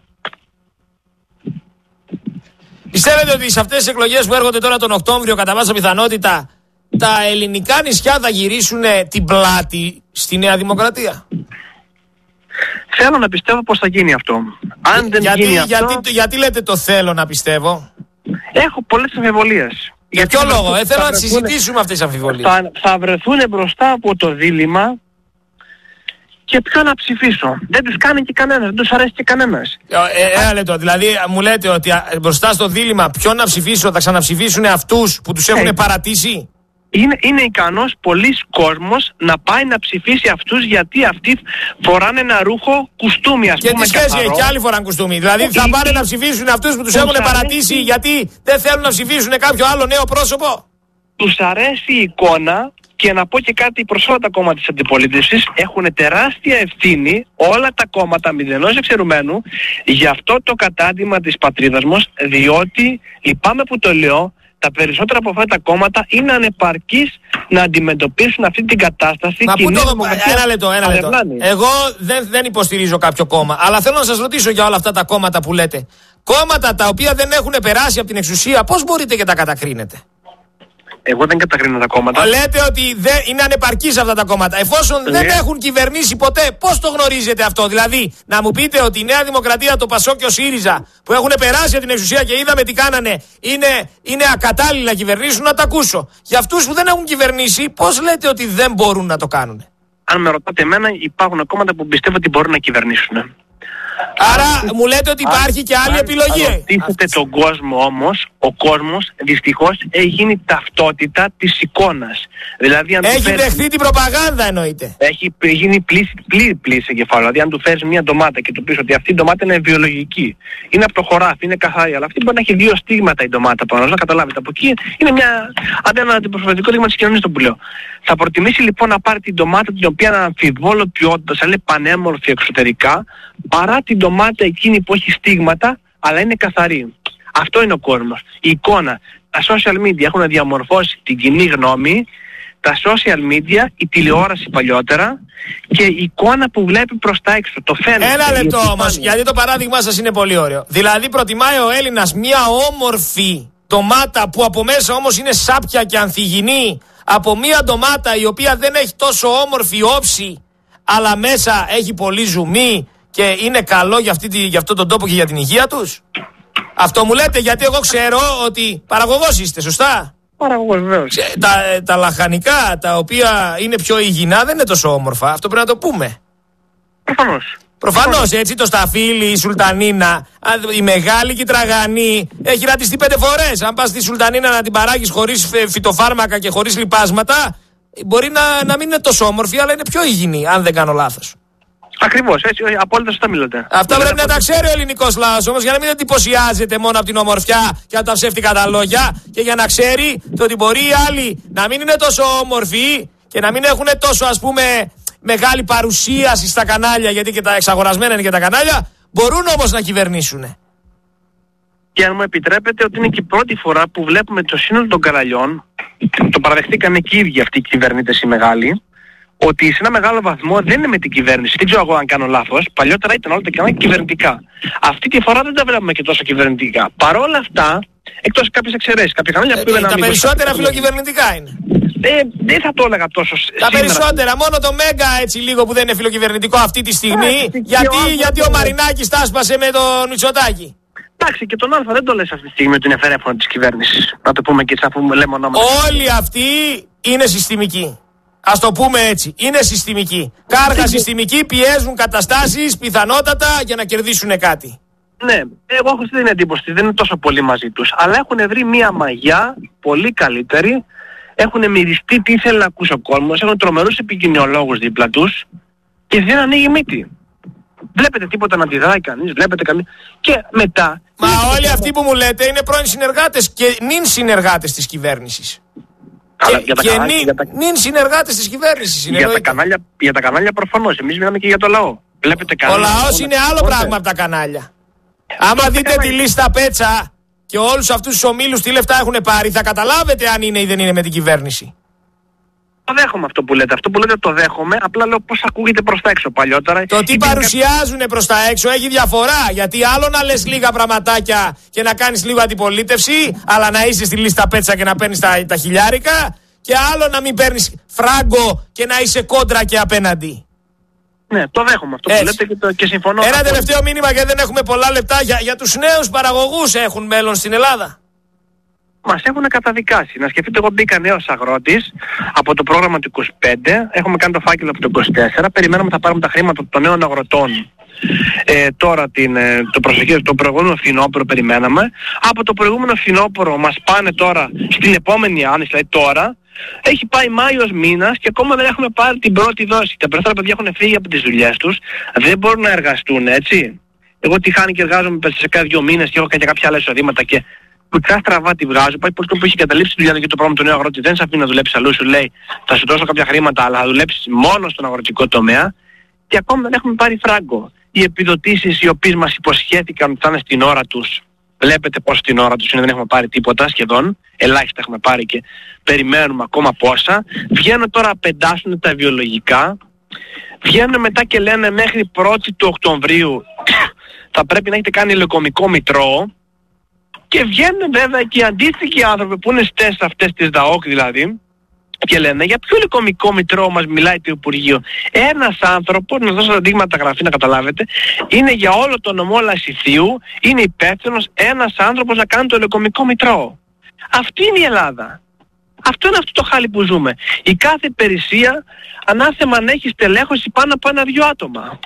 Πιστεύετε ότι σε αυτές τις εκλογές που έρχονται τώρα τον Οκτώβριο, κατά πάσα πιθανότητα, τα ελληνικά νησιά θα γυρίσουν την πλάτη στη Νέα Δημοκρατία? Θέλω να πιστεύω πως θα γίνει αυτό. Αν δεν γιατί, γίνει γιατί, αυτό... γιατί λέτε το θέλω να πιστεύω? Έχω πολλές αμφιβολίες. Για ποιο λόγο? Ε, θέλω να τις συζητήσουμε αυτές τις αμφιβολίες. Θα, θα βρεθούν μπροστά από το δίλημμα και ποιο να ψηφίσω. Δεν τους κάνει και κανένας, δεν τους αρέσει και κανένας. Ε, ένα λεπτό, δηλαδή μου λέτε ότι μπροστά στο δίλημμα ποιο να ψηφίσω, θα ξαναψηφίσουν αυτούς που τους έχουν ε, παρατήσει? Είναι, είναι ικανός πολλής κόσμος να πάει να ψηφίσει αυτούς γιατί αυτοί φοράνε ένα ρούχο κουστούμι, ας και πούμε. Και τι σχέση έχει, και άλλοι φοράνε κουστούμι. Δηλαδή ε, θα ε, πάνε ε, να ψηφίσουν αυτούς που τους έχουν παρατήσει γιατί δεν θέλουν να ψηφίσουν κάποιο άλλο νέο πρόσωπο? Τους αρέσει η εικόνα. Και να πω και κάτι προς όλα τα κόμματα της αντιπολίτευσης, έχουν τεράστια ευθύνη όλα τα κόμματα μηδενός εξαιρουμένου για αυτό το κατάντημα της πατρίδας μας, διότι λυπάμαι που το λέω, τα περισσότερα από αυτά τα κόμματα είναι ανεπαρκείς να αντιμετωπίσουν αυτή την κατάσταση. Μα πού το... Ένα λεπτό, ένα λεπτό. Εγώ δεν, δεν υποστηρίζω κάποιο κόμμα, αλλά θέλω να σας ρωτήσω για όλα αυτά τα κόμματα που λέτε. Κόμματα τα οποία δεν έχουν περάσει από την εξουσία, πώς μπορείτε και τα κατακρίνετε? Εγώ δεν κατακρίνω τα κόμματα. Λέτε ότι δεν είναι ανεπαρκείς αυτά τα κόμματα. Εφόσον yeah. δεν έχουν κυβερνήσει ποτέ, πώς το γνωρίζετε αυτό? Δηλαδή, να μου πείτε ότι η Νέα Δημοκρατία, το Πασόκ και ο ΣΥΡΙΖΑ που έχουν περάσει από την εξουσία και είδαμε τι κάνανε, είναι, είναι ακατάλληλοι να κυβερνήσουν, να τα ακούσω. Για αυτούς που δεν έχουν κυβερνήσει, πώς λέτε ότι δεν μπορούν να το κάνουν? Αν με ρωτάτε εμένα, υπάρχουν κόμματα που πιστεύω ότι μπορούν να κυβερνήσουν. Άρα αν, μου λέτε ότι υπάρχει αν, και άλλη αν, επιλογή. Αν ρωτήσετε τον κόσμο όμως, ο κόσμος δυστυχώς έχει γίνει ταυτότητα της εικόνας. Δηλαδή, αν έχει φέρεις, δεχθεί την προπαγάνδα εννοείται. Έχει γίνει πλήρη πλήρη πλήρη εγκεφάλου. Δηλαδή αν του φέρεις μια ντομάτα και του πεις ότι αυτή η ντομάτα είναι βιολογική, είναι από το χωράφι, είναι καθαρή, αλλά αυτή μπορεί να έχει δύο στίγματα η ντομάτα πάνω, να καταλάβετε. Από εκεί είναι μια, αν ένα αντιπροσωπευτικό δείγμα της κοινωνίας το που λέω. Θα προτιμήσει λοιπόν να πάρει την ντομάτα την οποία είναι αμφιβόλο ποιότητας, αλλά είναι πανέμορφη εξωτερικά, παρά την ντομάτα εκείνη που έχει στίγματα, αλλά είναι καθαρή. Αυτό είναι ο κόσμος. Η εικόνα. Τα social media έχουν διαμορφώσει την κοινή γνώμη, τα social media, η τηλεόραση παλιότερα και η εικόνα που βλέπει προς τα έξω. Το φαίνεται. Ένα λεπτό όμως, γιατί το παράδειγμά σας είναι πολύ ωραίο. Δηλαδή προτιμάει ο Έλληνας μια όμορφη ντομάτα που από μέσα όμως είναι σάπια και ανθυγιεινή, από μια ντομάτα η οποία δεν έχει τόσο όμορφη όψη, αλλά μέσα έχει πολύ ζουμί και είναι καλό για, αυτή, για αυτόν τον τόπο και για την υγεία τους? Αυτό μου λέτε, γιατί εγώ ξέρω ότι παραγωγός είστε, σωστά? Παραγωγός, βεβαίως. Τα, τα λαχανικά, τα οποία είναι πιο υγιεινά, δεν είναι τόσο όμορφα. Αυτό πρέπει να το πούμε. Προφανώς. Προφανώς, έτσι, το σταφύλι, η σουλτανίνα, η μεγάλη και η τραγανή έχει ρατιστεί πέντε φορές. Αν πας στη σουλτανίνα να την παράγεις χωρίς φυτοφάρμακα και χωρίς λιπάσματα, μπορεί να, να μην είναι τόσο όμορφη, αλλά είναι πιο υγιεινή, αν δεν κάνω λάθος. Ακριβώς, έτσι, απόλυτα σωστά μιλάτε. Αυτά πρέπει να τα ξέρει ο ελληνικός λαός όμως, για να μην εντυπωσιάζεται μόνο από την ομορφιά και από τα ψεύτικα τα λόγια, και για να ξέρει το ότι μπορεί οι άλλοι να μην είναι τόσο όμορφοι και να μην έχουν τόσο, ας πούμε, μεγάλη παρουσίαση στα κανάλια, γιατί και τα εξαγορασμένα είναι και τα κανάλια, μπορούν όμως να κυβερνήσουν. Και αν μου επιτρέπετε, ότι είναι και η πρώτη φορά που βλέπουμε το σύνολο των καναλιών, το παραδεχτήκανε και οι ίδιοι αυτοί οι κυβερνήτες οι μεγάλοι, ότι σε ένα μεγάλο βαθμό δεν είναι με την κυβέρνηση. Δεν ξέρω εγώ αν κάνω λάθος. Παλιότερα ήταν όλα τα κανάλια κυβερνητικά. Αυτή τη φορά δεν τα βλέπουμε και τόσο κυβερνητικά. Παρ' όλα αυτά, εκτός κάποιες εξαιρέσεις, κάποια κανάλια ε, που Τα περισσότερα φιλοκυβερνητικά είναι. Ε, δεν θα το έλεγα τόσο. Τα σήμερα. Περισσότερα, μόνο το Μέγκα έτσι λίγο που δεν είναι φιλοκυβερνητικό αυτή τη στιγμή. Ε, γιατί ο, γιατί ο Μαρινάκης τα άσπασε με τον Μητσοτάκη. Εντάξει, και τον Α δεν το λες αυτή τη στιγμή ότι είναι φερέφωνο της κυβέρνησης. Να το πούμε και έτσι, αφού λέμε ονόματα. Όλοι αυτοί είναι συστημικοί. Ας το πούμε έτσι. Είναι συστημικοί. Κάργα συστημικοί, πιέζουν καταστάσεις πιθανότατα για να κερδίσουν κάτι. Ναι, εγώ έχω την εντύπωση ότι δεν είναι τόσο πολύ μαζί τους. Αλλά έχουν βρει μια μαγιά πολύ καλύτερη έχουν μυριστεί τι ήθελε να ακούσει ο κόσμος, έχουν τρομερούς επικοινωνιολόγους δίπλα τους και δεν ανοίγει μύτη. Βλέπετε τίποτα να αντιδράει κανείς, βλέπετε κανείς. Και μετά... Μα όλοι αυτοί που μου λέτε είναι πρώην συνεργάτες και νυν συνεργάτες της κυβέρνησης. Αλλά και για τα και κανάλια, νυν, για τα... νυν συνεργάτες της κυβέρνησης. Για τα, κανάλια, για τα κανάλια προφανώς. Εμείς μιλάμε και για το λαό. Βλέπετε ο λαός είναι άλλο Οπότε. πράγμα από τα κανάλια. Άμα δείτε κανάλια. τη λίστα Πέτσα και όλους αυτούς τους ομίλους τι λεφτά έχουν πάρει, θα καταλάβετε αν είναι ή δεν είναι με την κυβέρνηση. Το δέχομαι αυτό που λέτε. Αυτό που λέτε το δέχομαι. Απλά λέω πώς ακούγεται προς τα έξω παλιότερα. Το τι παρουσιάζουν κα... προς τα έξω έχει διαφορά. Γιατί άλλο να λες λίγα πραγματάκια και να κάνεις λίγο αντιπολίτευση, αλλά να είσαι στη λίστα Πέτσα και να παίρνεις τα, τα χιλιάρικα, και άλλο να μην παίρνεις φράγκο και να είσαι κόντρα και απέναντι. Ναι, το δέχομαι αυτό. Έτσι. Που λέτε και, το, και συμφωνώ. Ένα τελευταίο μήνυμα, γιατί δεν έχουμε πολλά λεπτά, για, για τους νέους παραγωγούς έχουν μέλλον στην Ελλάδα. Μας έχουν καταδικάσει. Να σκεφτείτε, εγώ μπήκα νέος αγρότης από το πρόγραμμα του είκοσι πέντε, έχουμε κάνει το φάκελο από το είκοσι τέσσερα, περιμέναμε θα πάρουμε τα χρήματα των νέων αγροτών. Ε, τώρα την, το προσεχές, το προηγούμενο φθινόπωρο περιμέναμε. Από το προηγούμενο φθινόπωρο μας πάνε τώρα στην επόμενη άνοιξη, δηλαδή τώρα. Έχει πάει Μάιος μήνας και ακόμα δεν έχουμε πάρει την πρώτη δόση. Τα περισσότερα παιδιά έχουν φύγει από τις δουλειές τους, δεν μπορούν να εργαστούν, έτσι. Εγώ τι χάνει και εργάζομαι σε κάθε δύο μήνες και έχω και κάποια άλλα εισοδήματα και κουτσά στραβά τη βγάζω. Πάει πως το που έχει καταλήψει τη δουλειά για το πρόγραμμα του νέου αγρότη, δεν σε αφήνει να δουλέψει αλλού, σου λέει θα σου δώσω κάποια χρήματα, αλλά θα δουλέψεις μόνο στον αγροτικό τομέα και ακόμα δεν έχουμε πάρει φράγκο. Οι επιδοτήσεις οι οποίες μας υποσχέθηκαν ότι θα είναι στην ώρα τους, βλέπετε πως στην ώρα τους είναι, δεν έχουμε πάρει τίποτα σχεδόν, ελάχιστα έχουμε πάρει και περιμένουμε ακόμα πόσα. Βγαίνουν τώρα απεντάσουν τα βιολογικά, βγαίνουν μετά και λένε μέχρι πρώτη του Οκτωβρίου θα πρέπει να έχετε κάνει υλοκομικό μητρό. Και βγαίνουν βέβαια και οι αντίστοιχοι άνθρωποι που είναι στες αυτές τις ΔΑΟΚ δηλαδή και λένε για ποιο υλοκομικό μητρό μας μιλάει το Υπουργείο. Ένας άνθρωπος, να δώσω τα δείγματα γραφή να καταλάβετε, είναι για όλο το νομό Λασιθίου, είναι υπεύθυνος ένας άνθρωπος να κάνει το υλοκομικό μητρό. Αυτή είναι η Ελλάδα. Αυτό είναι αυτό το χάλι που ζούμε. Η κάθε υπηρεσία ανάθεμα αν έχει στελέχωση πάνω από ένα δυο άτομα.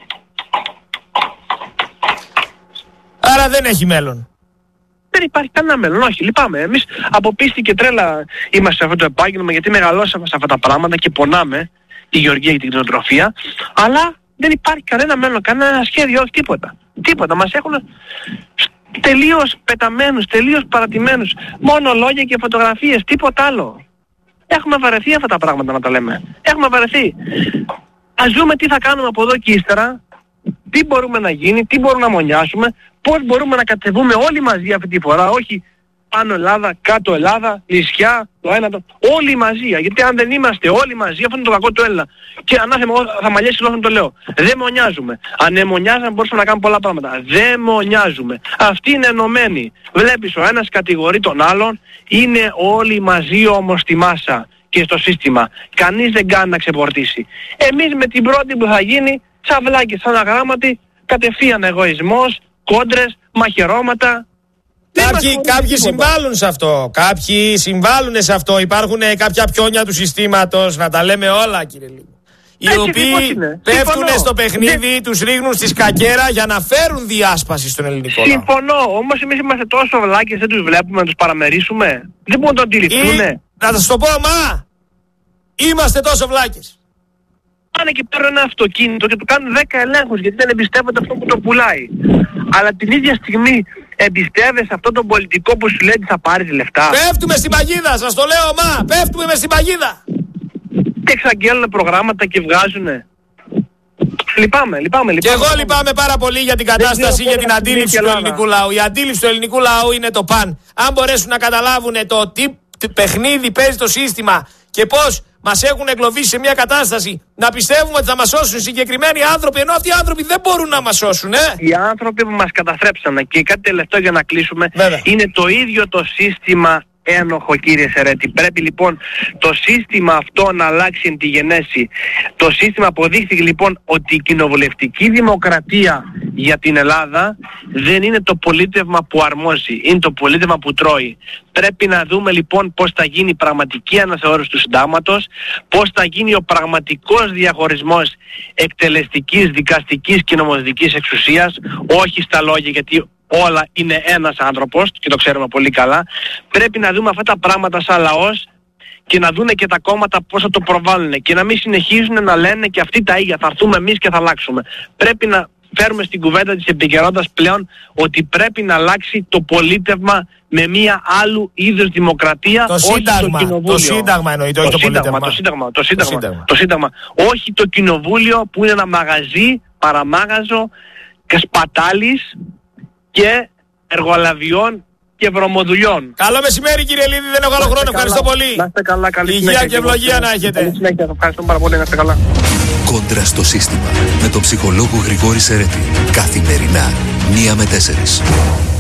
Άρα δεν έχει μέλλον. Δεν υπάρχει κανένα μέλλον, όχι, λυπάμαι. Εμείς από πίστη και τρέλα είμαστε σε αυτό το επάγγελμα γιατί μεγαλώσαμε σε αυτά τα πράγματα και πονάμε τη γεωργία και την κτηνοτροφία, αλλά δεν υπάρχει κανένα μέλλον, κανένα σχέδιο, όχι τίποτα. Τίποτα, μας έχουν τελείως πεταμένους, τελείως παρατημένους, μόνο λόγια και φωτογραφίες, τίποτα άλλο. Έχουμε βαρεθεί αυτά τα πράγματα να τα λέμε. Έχουμε βαρεθεί. Ας δούμε τι θα κάνουμε από εδώ και ύστερα, τι μπορούμε να γίνει, τι μπορούμε να μονιάσουμε, πώς μπορούμε να κατεβούμε όλοι μαζί αυτή τη φορά, όχι πάνω Ελλάδα, κάτω Ελλάδα, νησιά, το ένα, το... όλοι μαζί. Γιατί αν δεν είμαστε όλοι μαζί, αυτό είναι το κακό του Έλληνα. Και ανάθεμα, θα μαλλιέσει λόγω το λέω. Δεν μονιάζουμε. Αν εμονιάζαμε μπορούσαμε να κάνουμε πολλά πράγματα. Δεν μονιάζουμε. Αυτοί είναι ενωμένοι. Βλέπεις ο ένας κατηγορεί τον άλλον, είναι όλοι μαζί όμως στη μάσα και στο σύστημα. Κανείς δεν κάνει να ξεπορτήσει. Εμείς με την πρώτη που θα γίνει, τσαβλάκι, σαν αγράμματι, κατευθείαν εγωισμός, κόντρες, μαχαιρώματα. Κάποιοι, κάποιοι συμβάλλουν σε αυτό. Κάποιοι συμβάλλουν σε αυτό. Υπάρχουν κάποια πιόνια του συστήματος, να τα λέμε όλα, κύριε Λίγο. Οι Έτσι, οποίοι πέφτουν στο παιχνίδι, δεν... τους ρίχνουν στη σκακέρα για να φέρουν διάσπαση στον ελληνικό λαό. Συμφωνώ. Όμως εμείς είμαστε τόσο βλάκες, δεν τους βλέπουμε να τους παραμερίσουμε. Δεν μπορούν να το αντιληφθούν. Να σας το πω, μα, είμαστε τόσο βλάκες. Πάνε και παίρνουν ένα αυτοκίνητο και του κάνουν δέκα ελέγχους γιατί δεν εμπιστεύονται αυτό που το πουλάει. Αλλά την ίδια στιγμή εμπιστεύεσαι αυτόν τον πολιτικό που σου λέει ότι θα πάρεις λεφτά. Πέφτουμε στην παγίδα, σας το λέω, μα, πέφτουμε μες στην παγίδα. Και εξαγγέλνουν προγράμματα και βγάζουνε. Λυπάμαι, λυπάμαι, λυπάμαι. Και εγώ λυπάμαι πάρα πολύ για την κατάσταση, για την αντίληψη του ελληνικού λαού. Η αντίληψη του ελληνικού λαού είναι το παν. Αν μπορέσουν να καταλάβουν το τι παιχνίδι παίζει το σύστημα και πώς μας έχουν εγκλωβίσει σε μια κατάσταση να πιστεύουμε ότι θα μας σώσουν συγκεκριμένοι άνθρωποι, ενώ αυτοί οι άνθρωποι δεν μπορούν να μας σώσουν, ε! Οι άνθρωποι που μας καταστρέψανε, και κάτι τελευταίο για να κλείσουμε, Βέβαια. είναι το ίδιο το σύστημα ένοχο, κύριε Σερέτη. Πρέπει λοιπόν το σύστημα αυτό να αλλάξει εν τη γενέση. Το σύστημα αποδείχθηκε λοιπόν ότι η κοινοβουλευτική δημοκρατία για την Ελλάδα δεν είναι το πολίτευμα που αρμόζει, είναι το πολίτευμα που τρώει. Πρέπει να δούμε λοιπόν πώς θα γίνει η πραγματική αναθεώρηση του συντάγματος, πώς θα γίνει ο πραγματικός διαχωρισμός εκτελεστικής, δικαστικής και νομοθετικής εξουσίας, όχι στα λόγια, γιατί όλα είναι ένας άνθρωπος και το ξέρουμε πολύ καλά. Πρέπει να δούμε αυτά τα πράγματα σαν λαός και να δούνε και τα κόμματα πώς θα το προβάλλουν και να μην συνεχίζουν να λένε και αυτοί τα ίδια, θα έρθουμε εμείς και θα αλλάξουμε. Πρέπει να φέρουμε στην κουβέντα της επικαιρότητας πλέον ότι πρέπει να αλλάξει το πολίτευμα με μια άλλου είδους δημοκρατία, το όχι σύνταγμα, το κοινοβούλιο. Το σύνταγμα εννοείται, όχι το, το πολίτευμα. Το σύνταγμα, το σύνταγμα, το σύνταγμα. το σύνταγμα. Όχι το κοινοβούλιο που είναι ένα μαγαζί, παραμάγαζο και σπατάλης και εργολαβιών και βρωμοδουλειών. Καλό μεσημέρι κύριε Λίδη, δεν έχω άλλο χρόνο. Καλά. Ευχαριστώ πολύ. Να είστε καλά, καλή υγεία συνέχεια και ευλογία να έχετε. Καλή συνέχεια, ευχαριστώ πάρα πολύ, να είστε καλά. Κόντρα στο σύστημα με τον ψυχολόγο Γρηγόρη Σερέτη. Καθημερινά, μία με τέσσερις.